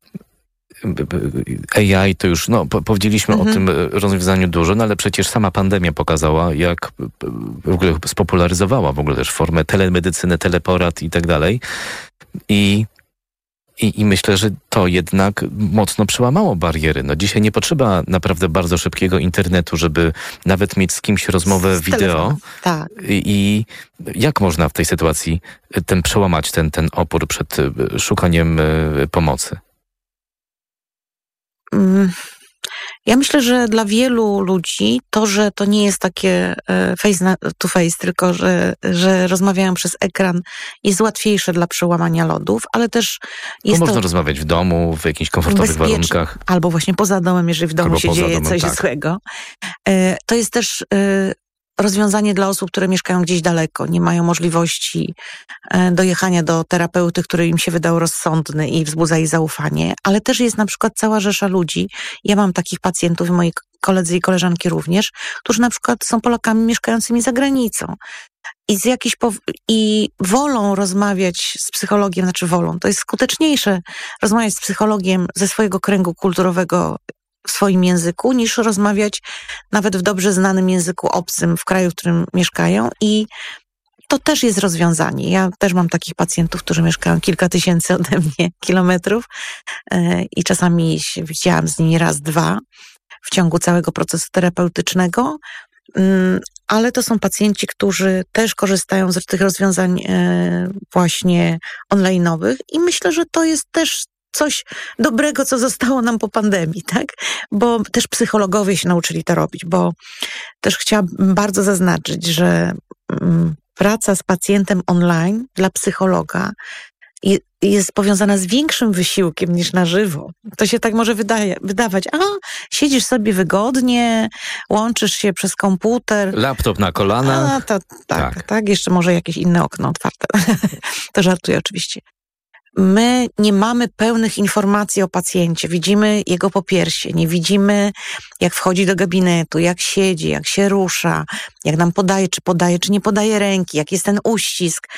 A I to już, no powiedzieliśmy mhm. o tym rozwiązaniu dużo, no ale przecież sama pandemia pokazała, jak w ogóle spopularyzowała w ogóle też formę telemedycyny, teleporad i tak dalej. I I, I myślę, że to jednak mocno przełamało bariery. No dzisiaj nie potrzeba naprawdę bardzo szybkiego internetu, żeby nawet mieć z kimś rozmowę z wideo. Telefonu. Tak. I, I jak można w tej sytuacji ten przełamać ten, ten opór przed szukaniem y, pomocy? Mm. Ja myślę, że dla wielu ludzi to, że to nie jest takie face to face, tylko że, że rozmawiają przez ekran, jest łatwiejsze dla przełamania lodów, ale też jest Bo można to rozmawiać w domu, w jakichś komfortowych warunkach. Albo właśnie poza domem, jeżeli w domu albo się dzieje domem, coś tak. złego. To jest też rozwiązanie dla osób, które mieszkają gdzieś daleko, nie mają możliwości dojechania do terapeuty, który im się wydał rozsądny i wzbudza ich zaufanie, ale też jest na przykład cała rzesza ludzi, ja mam takich pacjentów i moi koledzy i koleżanki również, którzy na przykład są Polakami mieszkającymi za granicą i z jakiejś pow- i wolą rozmawiać z psychologiem, znaczy wolą, to jest skuteczniejsze rozmawiać z psychologiem ze swojego kręgu kulturowego w swoim języku, niż rozmawiać nawet w dobrze znanym języku obcym w kraju, w którym mieszkają i to też jest rozwiązanie. Ja też mam takich pacjentów, którzy mieszkają kilka tysięcy ode mnie kilometrów yy, i czasami się widziałam z nimi raz, dwa w ciągu całego procesu terapeutycznego, yy, ale to są pacjenci, którzy też korzystają z tych rozwiązań yy, właśnie online'owych i myślę, że to jest też coś dobrego, co zostało nam po pandemii, tak? Bo też psychologowie się nauczyli to robić, bo też chciałabym bardzo zaznaczyć, że mm, praca z pacjentem online dla psychologa je, jest powiązana z większym wysiłkiem niż na żywo. To się tak może wydaje, wydawać, a siedzisz sobie wygodnie, łączysz się przez komputer. Laptop na kolanach. A, to, tak, Tak. tak, jeszcze może jakieś inne okno otwarte. To żartuję oczywiście. My nie mamy pełnych informacji o pacjencie. Widzimy jego popiersie, nie widzimy, jak wchodzi do gabinetu, jak siedzi, jak się rusza, jak nam podaje, czy podaje, czy nie podaje ręki, jak jest ten uścisk.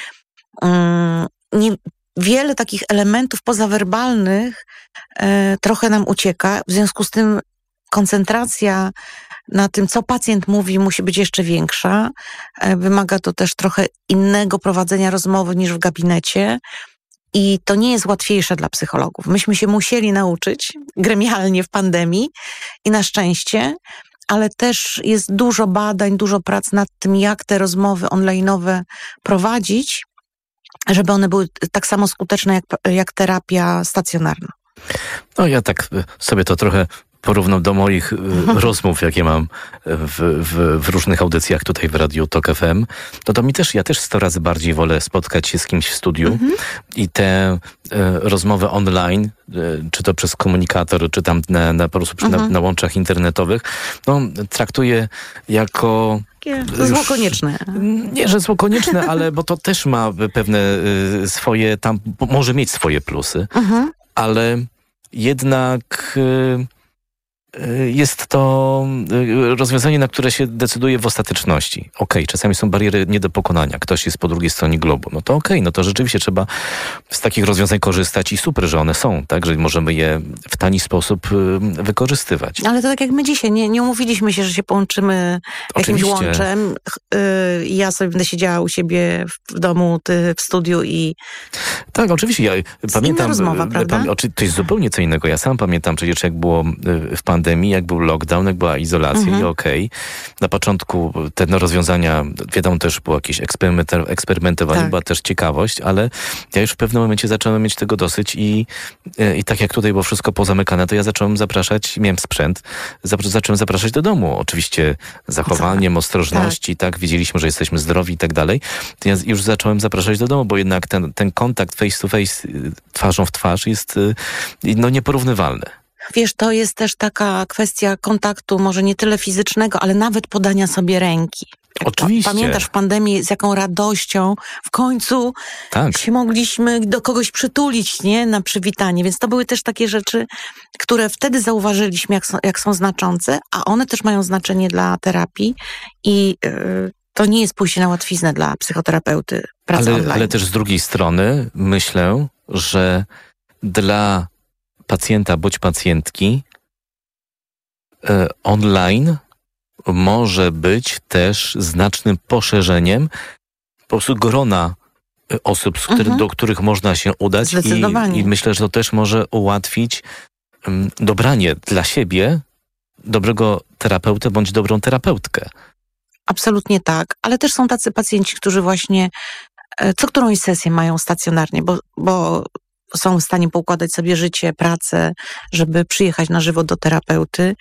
Um, nie, wiele takich elementów pozawerbalnych e, trochę nam ucieka. W związku z tym koncentracja na tym, co pacjent mówi, musi być jeszcze większa. E, wymaga to też trochę innego prowadzenia rozmowy niż w gabinecie. I to nie jest łatwiejsze dla psychologów. Myśmy się musieli nauczyć gremialnie w pandemii i na szczęście, ale też jest dużo badań, dużo prac nad tym, jak te rozmowy online'owe prowadzić, żeby one były tak samo skuteczne jak, jak terapia stacjonarna. No ja tak sobie to trochę porównam do moich rozmów, jakie mam w, w, w różnych audycjach tutaj w Radiu Tok F M, no to mi też, ja też sto razy bardziej wolę spotkać się z kimś w studiu mhm. i te e, rozmowy online, e, czy to przez komunikator, czy tam na, na, po prostu mhm. na, na łączach internetowych, no traktuję jako... To zło konieczne. Nie, że zło konieczne, ale bo to też ma pewne y, swoje, tam może mieć swoje plusy, mhm. ale jednak... Y, jest to rozwiązanie, na które się decyduje w ostateczności. Okej, okay, czasami są bariery nie do pokonania. Ktoś jest po drugiej stronie globu. No to okej, okay, no to rzeczywiście trzeba z takich rozwiązań korzystać i super, że one są, tak? Że możemy je w tani sposób wykorzystywać. Ale to tak jak my dzisiaj. Nie, nie umówiliśmy się, że się połączymy jakimś Oczywiście. łączem. I ja sobie będę siedziała u siebie w domu, ty w studiu i... Tak, oczywiście. Ja pamiętam... rozmowa, prawda? To jest zupełnie co innego. Ja sam pamiętam przecież, jak było w pandemii, jak był lockdown, jak była izolacja mhm. i okej. Okay. Na początku te no, rozwiązania, wiadomo, też było jakieś eksperyment- eksperymentowanie, tak. była też ciekawość, ale ja już w pewnym momencie zacząłem mieć tego dosyć i, i tak jak tutaj było wszystko pozamykane, to ja zacząłem zapraszać, miałem sprzęt, zacząłem zapraszać do domu. Oczywiście zachowaniem, ostrożności, tak. tak, wiedzieliśmy, że jesteśmy zdrowi i tak dalej. To ja już zacząłem zapraszać do domu, bo jednak ten, ten kontakt face to face, twarzą w twarz jest no, nieporównywalny. Wiesz, to jest też taka kwestia kontaktu, może nie tyle fizycznego, ale nawet podania sobie ręki. Oczywiście. Pamiętasz w pandemii, z jaką radością w końcu tak. się mogliśmy do kogoś przytulić, nie? Na przywitanie. Więc to były też takie rzeczy, które wtedy zauważyliśmy, jak są, jak są znaczące, a one też mają znaczenie dla terapii i yy, to nie jest pójście na łatwiznę dla psychoterapeuty pracy ale, online. Ale też z drugiej strony myślę, że dla pacjenta bądź pacjentki e, online może być też znacznym poszerzeniem po prostu grona osób, z który, mhm. do których można się udać i, i myślę, że to też może ułatwić um, dobranie dla siebie dobrego terapeuty bądź dobrą terapeutkę. Absolutnie tak, ale też są tacy pacjenci, którzy właśnie e, co którąś sesję mają stacjonarnie, bo, bo są w stanie poukładać sobie życie, pracę, żeby przyjechać na żywo do terapeuty.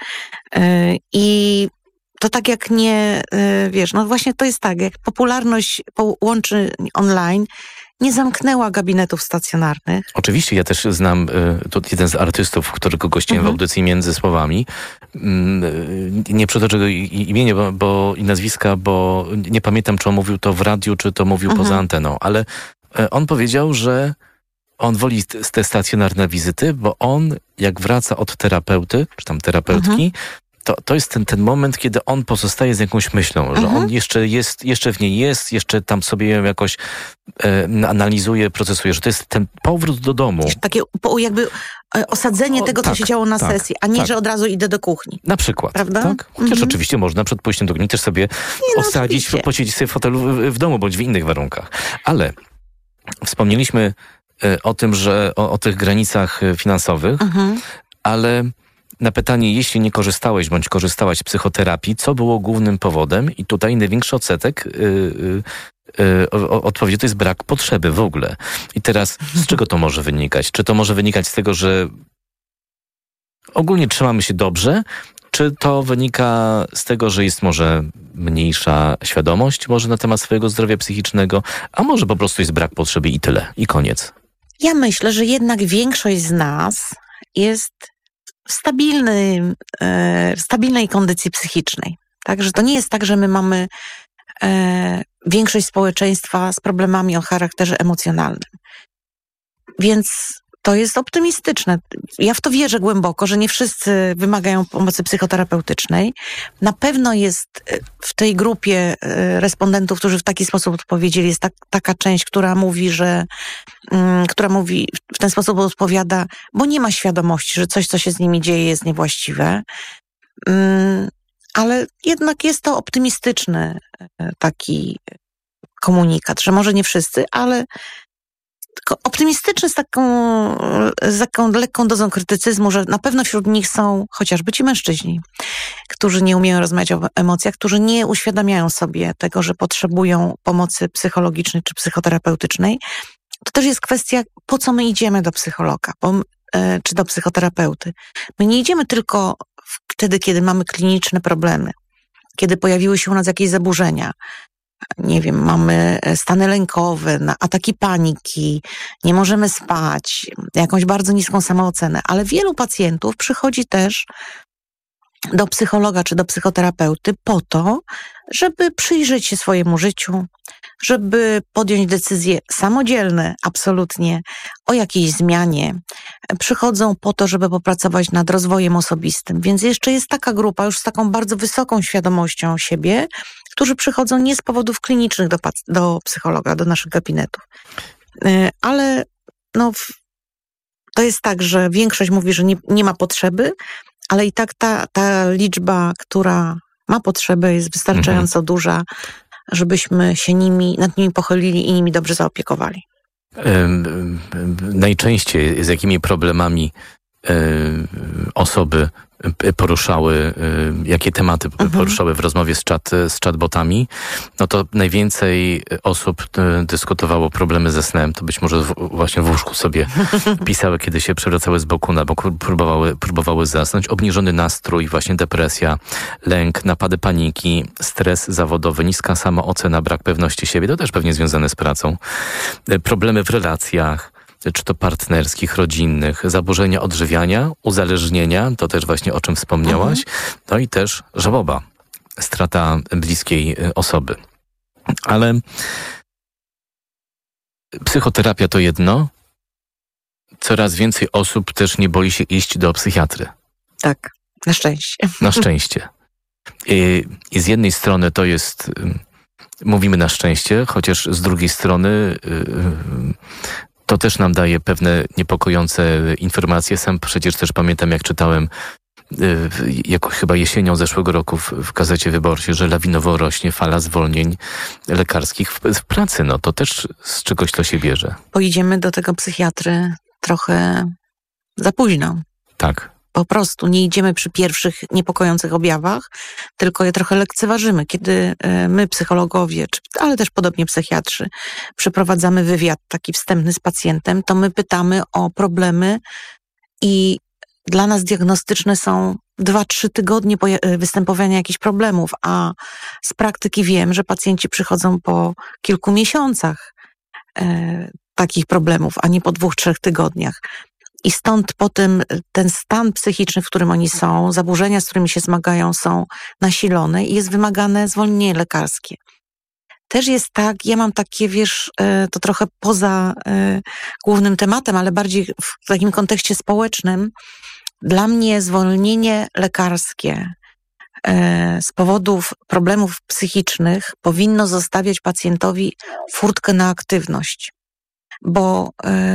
I to tak jak nie, wiesz, no właśnie to jest tak, jak popularność łączy online nie zamknęła gabinetów stacjonarnych. Oczywiście, ja też znam, to jeden z artystów, którego gościłem mhm. w audycji Między Słowami. Nie przytoczę go imienia bo, bo, i nazwiska, bo nie pamiętam, czy on mówił to w radiu, czy to mówił mhm. poza anteną, ale on powiedział, że on woli te stacjonarne wizyty, bo on jak wraca od terapeuty, czy tam terapeutki, mhm. to, to jest ten, ten moment, kiedy on pozostaje z jakąś myślą, mhm. że on jeszcze jest, jeszcze w niej jest, jeszcze tam sobie ją jakoś e, analizuje, procesuje, że to jest ten powrót do domu. Takie jakby osadzenie o, tego, co tak, się działo na tak, sesji, a nie, tak. że od razu idę do kuchni. Na przykład. Prawda? Tak? Chociaż mhm. oczywiście można przed pójściem do kuchni też sobie nie, no, osadzić, oczywiście. posiedzieć sobie w fotelu w, w domu, bądź w innych warunkach. Ale wspomnieliśmy o tym, że o, o tych granicach finansowych, mhm. ale na pytanie, jeśli nie korzystałeś bądź korzystałaś z psychoterapii, co było głównym powodem? I tutaj największy odsetek yy, odpowiedzi to jest brak potrzeby w ogóle. I teraz z czego to może wynikać? Czy to może wynikać z tego, że ogólnie trzymamy się dobrze, czy to wynika z tego, że jest może mniejsza świadomość może na temat swojego zdrowia psychicznego, a może po prostu jest brak potrzeby i tyle, i koniec? Ja myślę, że jednak większość z nas jest w stabilnej, e, w stabilnej kondycji psychicznej. Także to nie jest tak, że my mamy e, większość społeczeństwa z problemami o charakterze emocjonalnym. Więc to jest optymistyczne. Ja w to wierzę głęboko, że nie wszyscy wymagają pomocy psychoterapeutycznej. Na pewno jest w tej grupie respondentów, którzy w taki sposób odpowiedzieli, jest tak, taka część, która mówi, że um, która mówi, w ten sposób odpowiada, bo nie ma świadomości, że coś, co się z nimi dzieje, jest niewłaściwe. Um, ale jednak jest to optymistyczny taki komunikat, że może nie wszyscy, ale optymistyczny z taką, z taką lekką dozą krytycyzmu, że na pewno wśród nich są chociażby ci mężczyźni, którzy nie umieją rozmawiać o emocjach, którzy nie uświadamiają sobie tego, że potrzebują pomocy psychologicznej czy psychoterapeutycznej. To też jest kwestia, po co my idziemy do psychologa bo, czy do psychoterapeuty. My nie idziemy tylko wtedy, kiedy mamy kliniczne problemy, kiedy pojawiły się u nas jakieś zaburzenia. Nie wiem, mamy stany lękowe, ataki paniki, nie możemy spać, jakąś bardzo niską samoocenę, ale wielu pacjentów przychodzi też do psychologa czy do psychoterapeuty po to, żeby przyjrzeć się swojemu życiu, żeby podjąć decyzje samodzielne, absolutnie, o jakiejś zmianie. Przychodzą po to, żeby popracować nad rozwojem osobistym. Więc jeszcze jest taka grupa już z taką bardzo wysoką świadomością siebie, którzy przychodzą nie z powodów klinicznych do, do psychologa, do naszych gabinetów. Ale no, to jest tak, że większość mówi, że nie, nie ma potrzeby, ale i tak ta, ta liczba, która ma potrzebę, jest wystarczająco mhm. duża, żebyśmy się nimi, nad nimi pochylili i nimi dobrze zaopiekowali. Najczęściej z jakimi problemami osoby poruszały, jakie tematy mhm. poruszały w rozmowie z, chat, z chatbotami, no to najwięcej osób dyskutowało problemy ze snem. To być może w, właśnie w łóżku sobie pisały, kiedy się przewracały z boku na bok, próbowały, próbowały zasnąć. Obniżony nastrój, właśnie depresja, lęk, napady paniki, stres zawodowy, niska samoocena, brak pewności siebie. To też pewnie związane z pracą. Problemy w relacjach, czy to partnerskich, rodzinnych, zaburzenia odżywiania, uzależnienia, to też właśnie o czym wspomniałaś, mhm. no i też żałoba, strata bliskiej osoby. Ale psychoterapia to jedno, coraz więcej osób też nie boi się iść do psychiatry. Tak, na szczęście. Na szczęście. I, i z jednej strony to jest, mówimy na szczęście, chociaż z drugiej strony to też nam daje pewne niepokojące informacje. Sam przecież też pamiętam, jak czytałem jako chyba jesienią zeszłego roku w, w Gazecie Wyborczej, że lawinowo rośnie fala zwolnień lekarskich w, w pracy. No to też z czegoś to się bierze. Pojedziemy do tego psychiatry trochę za późno. Tak. Po prostu nie idziemy przy pierwszych niepokojących objawach, tylko je trochę lekceważymy. Kiedy my, psychologowie, ale też podobnie psychiatrzy, przeprowadzamy wywiad taki wstępny z pacjentem, to my pytamy o problemy i dla nas diagnostyczne są dwa, trzy tygodnie występowania jakichś problemów, a z praktyki wiem, że pacjenci przychodzą po kilku miesiącach e, takich problemów, a nie po dwóch, trzech tygodniach. I stąd potem ten stan psychiczny, w którym oni są, zaburzenia, z którymi się zmagają, są nasilone i jest wymagane zwolnienie lekarskie. Też jest tak, ja mam takie, wiesz, to trochę poza głównym tematem, ale bardziej w takim kontekście społecznym. Dla mnie zwolnienie lekarskie z powodów problemów psychicznych powinno zostawiać pacjentowi furtkę na aktywność, bo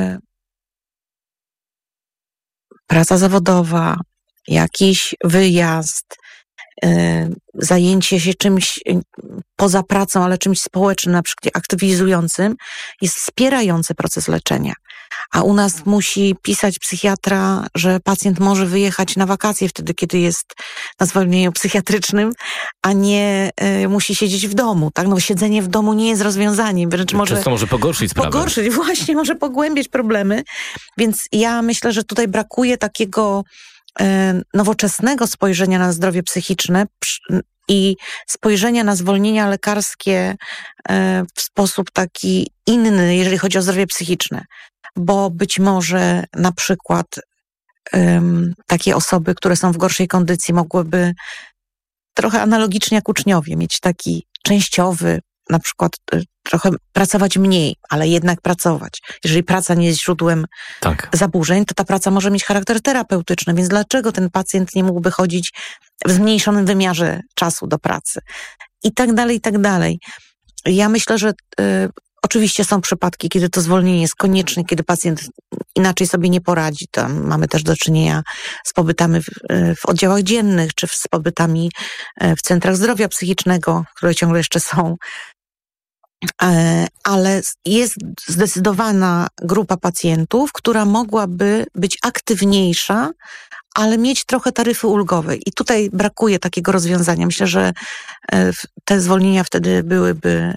praca zawodowa, jakiś wyjazd, yy, zajęcie się czymś poza pracą, ale czymś społecznym, na przykład aktywizującym, jest wspierający proces leczenia. A u nas musi pisać psychiatra, że pacjent może wyjechać na wakacje wtedy, kiedy jest na zwolnieniu psychiatrycznym, a nie y, musi siedzieć w domu. Tak? No, siedzenie w domu nie jest rozwiązaniem. Wręcz może, Często może pogorszyć sprawę. Pogorszyć, właśnie, może pogłębiać problemy. Więc ja myślę, że tutaj brakuje takiego y, nowoczesnego spojrzenia na zdrowie psychiczne i spojrzenia na zwolnienia lekarskie y, w sposób taki inny, jeżeli chodzi o zdrowie psychiczne. Bo być może na przykład um, takie osoby, które są w gorszej kondycji, mogłyby trochę analogicznie jak uczniowie mieć taki częściowy, na przykład y, trochę pracować mniej, ale jednak pracować. Jeżeli praca nie jest źródłem tak. zaburzeń, to ta praca może mieć charakter terapeutyczny, więc dlaczego ten pacjent nie mógłby chodzić w zmniejszonym wymiarze czasu do pracy? I tak dalej, i tak dalej. Ja myślę, że y, oczywiście są przypadki, kiedy to zwolnienie jest konieczne, kiedy pacjent inaczej sobie nie poradzi. Tam mamy też do czynienia z pobytami w, w oddziałach dziennych, czy z pobytami w centrach zdrowia psychicznego, które ciągle jeszcze są. Ale jest zdecydowana grupa pacjentów, która mogłaby być aktywniejsza, ale mieć trochę taryfy ulgowej. I tutaj brakuje takiego rozwiązania. Myślę, że te zwolnienia wtedy byłyby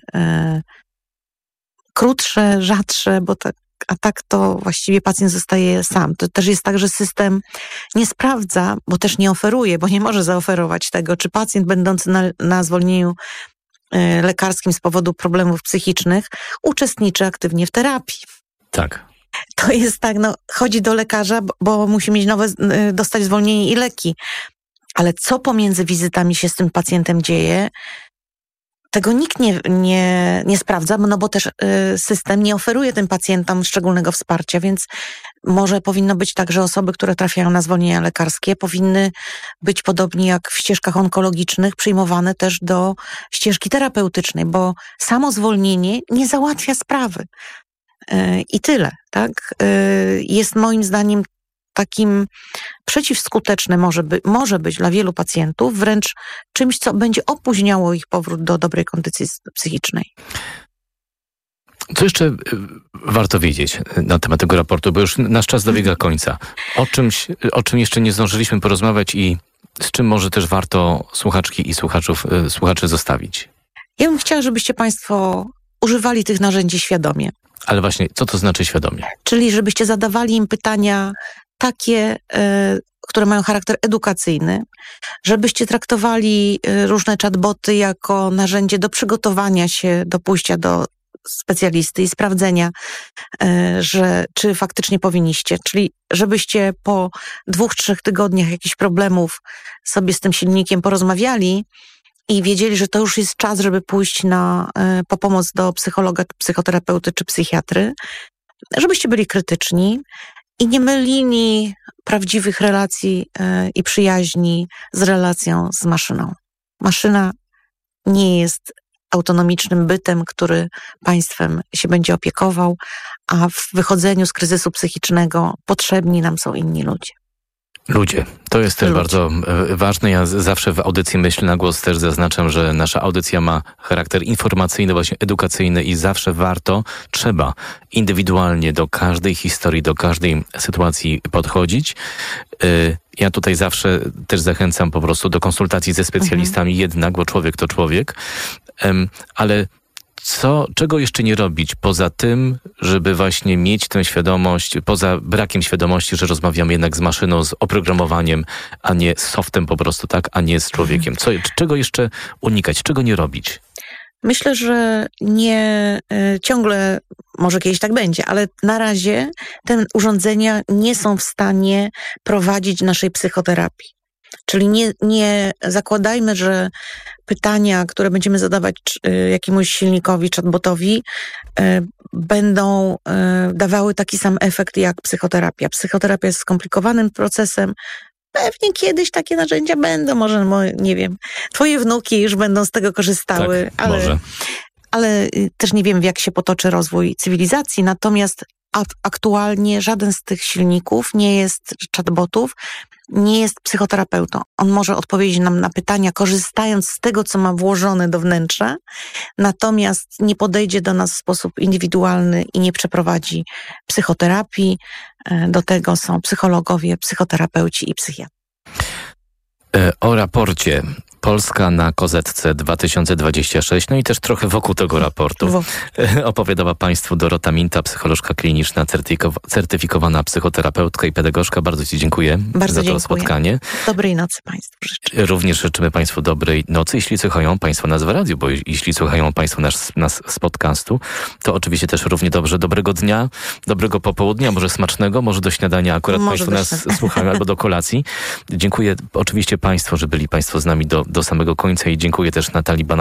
krótsze, rzadsze, bo tak, a tak to właściwie pacjent zostaje sam. To też jest tak, że system nie sprawdza, bo też nie oferuje, bo nie może zaoferować tego, czy pacjent będący na, na zwolnieniu y, lekarskim z powodu problemów psychicznych uczestniczy aktywnie w terapii. Tak. To jest tak, no chodzi do lekarza, bo, bo musi mieć nowe, y, dostać zwolnienie i leki. Ale co pomiędzy wizytami się z tym pacjentem dzieje, tego nikt nie, nie, nie sprawdza, no bo też y, system nie oferuje tym pacjentom szczególnego wsparcia, więc może powinno być tak, że osoby, które trafiają na zwolnienia lekarskie, powinny być podobnie jak w ścieżkach onkologicznych przyjmowane też do ścieżki terapeutycznej, bo samo zwolnienie nie załatwia sprawy. Y, I tyle, tak? Y, jest moim zdaniem takim przeciwskuteczne może, by, może być dla wielu pacjentów, wręcz czymś, co będzie opóźniało ich powrót do dobrej kondycji psychicznej. Co jeszcze warto wiedzieć na temat tego raportu, bo już nasz czas dobiega końca. O czymś, o czym jeszcze nie zdążyliśmy porozmawiać i z czym może też warto słuchaczki i słuchaczów, słuchaczy zostawić? Ja bym chciała, żebyście Państwo używali tych narzędzi świadomie. Ale właśnie, co to znaczy świadomie? Czyli żebyście zadawali im pytania takie, y, które mają charakter edukacyjny, żebyście traktowali y, różne chatboty jako narzędzie do przygotowania się do pójścia do specjalisty i sprawdzenia, y, że czy faktycznie powinniście. Czyli żebyście po dwóch, trzech tygodniach jakichś problemów sobie z tym silnikiem porozmawiali i wiedzieli, że to już jest czas, żeby pójść na, y, po pomoc do psychologa, psychoterapeuty czy psychiatry, żebyście byli krytyczni i nie mylili prawdziwych relacji y, i przyjaźni z relacją z maszyną. Maszyna nie jest autonomicznym bytem, który państwem się będzie opiekował, a w wychodzeniu z kryzysu psychicznego potrzebni nam są inni ludzie. Ludzie. To jest też Ludzie. bardzo ważne. Ja zawsze w audycji Myśl na Głos też zaznaczam, że nasza audycja ma charakter informacyjny, właśnie edukacyjny i zawsze warto, trzeba indywidualnie do każdej historii, do każdej sytuacji podchodzić. Ja tutaj zawsze też zachęcam po prostu do konsultacji ze specjalistami mhm. jednak, bo człowiek to człowiek. Ale co, czego jeszcze nie robić poza tym, żeby właśnie mieć tę świadomość, poza brakiem świadomości, że rozmawiamy jednak z maszyną, z oprogramowaniem, a nie z softem po prostu, tak, a nie z człowiekiem. Co, czego jeszcze unikać, czego nie robić? Myślę, że nie y, ciągle, może kiedyś tak będzie, ale na razie te urządzenia nie są w stanie prowadzić naszej psychoterapii. Czyli nie, nie zakładajmy, że pytania, które będziemy zadawać y, jakiemuś silnikowi, chatbotowi, y, będą y, dawały taki sam efekt jak psychoterapia. Psychoterapia jest skomplikowanym procesem. Pewnie kiedyś takie narzędzia będą, może, nie wiem, twoje wnuki już będą z tego korzystały, tak, ale, może. ale też nie wiem, jak się potoczy rozwój cywilizacji. Natomiast aktualnie żaden z tych silników nie jest, chatbotów, nie jest psychoterapeutą. On może odpowiedzieć nam na pytania, korzystając z tego, co ma włożone do wnętrza, natomiast nie podejdzie do nas w sposób indywidualny i nie przeprowadzi psychoterapii. Do tego są psychologowie, psychoterapeuci i psychiatrzy. O raporcie Polska na kozetce dwa tysiące dwudziesty szósty, no i też trochę wokół tego raportu Wo- opowiadała Państwu Dorota Minta, psycholożka kliniczna, certyfikow- certyfikowana psychoterapeutka i pedagogzka. Bardzo Ci dziękuję Bardzo za to dziękuję. spotkanie. Dobrej nocy Państwu życzę. Również życzymy Państwu dobrej nocy, jeśli słuchają Państwo nas w radiu, bo jeśli słuchają Państwo nas, nas z podcastu, to oczywiście też równie dobrze dobrego dnia, dobrego popołudnia, może smacznego, może do śniadania akurat Może Państwo do nas śniadania. słuchają, albo do kolacji. Dziękuję oczywiście Państwu, że byli Państwo z nami do, do samego końca i dziękuję też Natalii Bana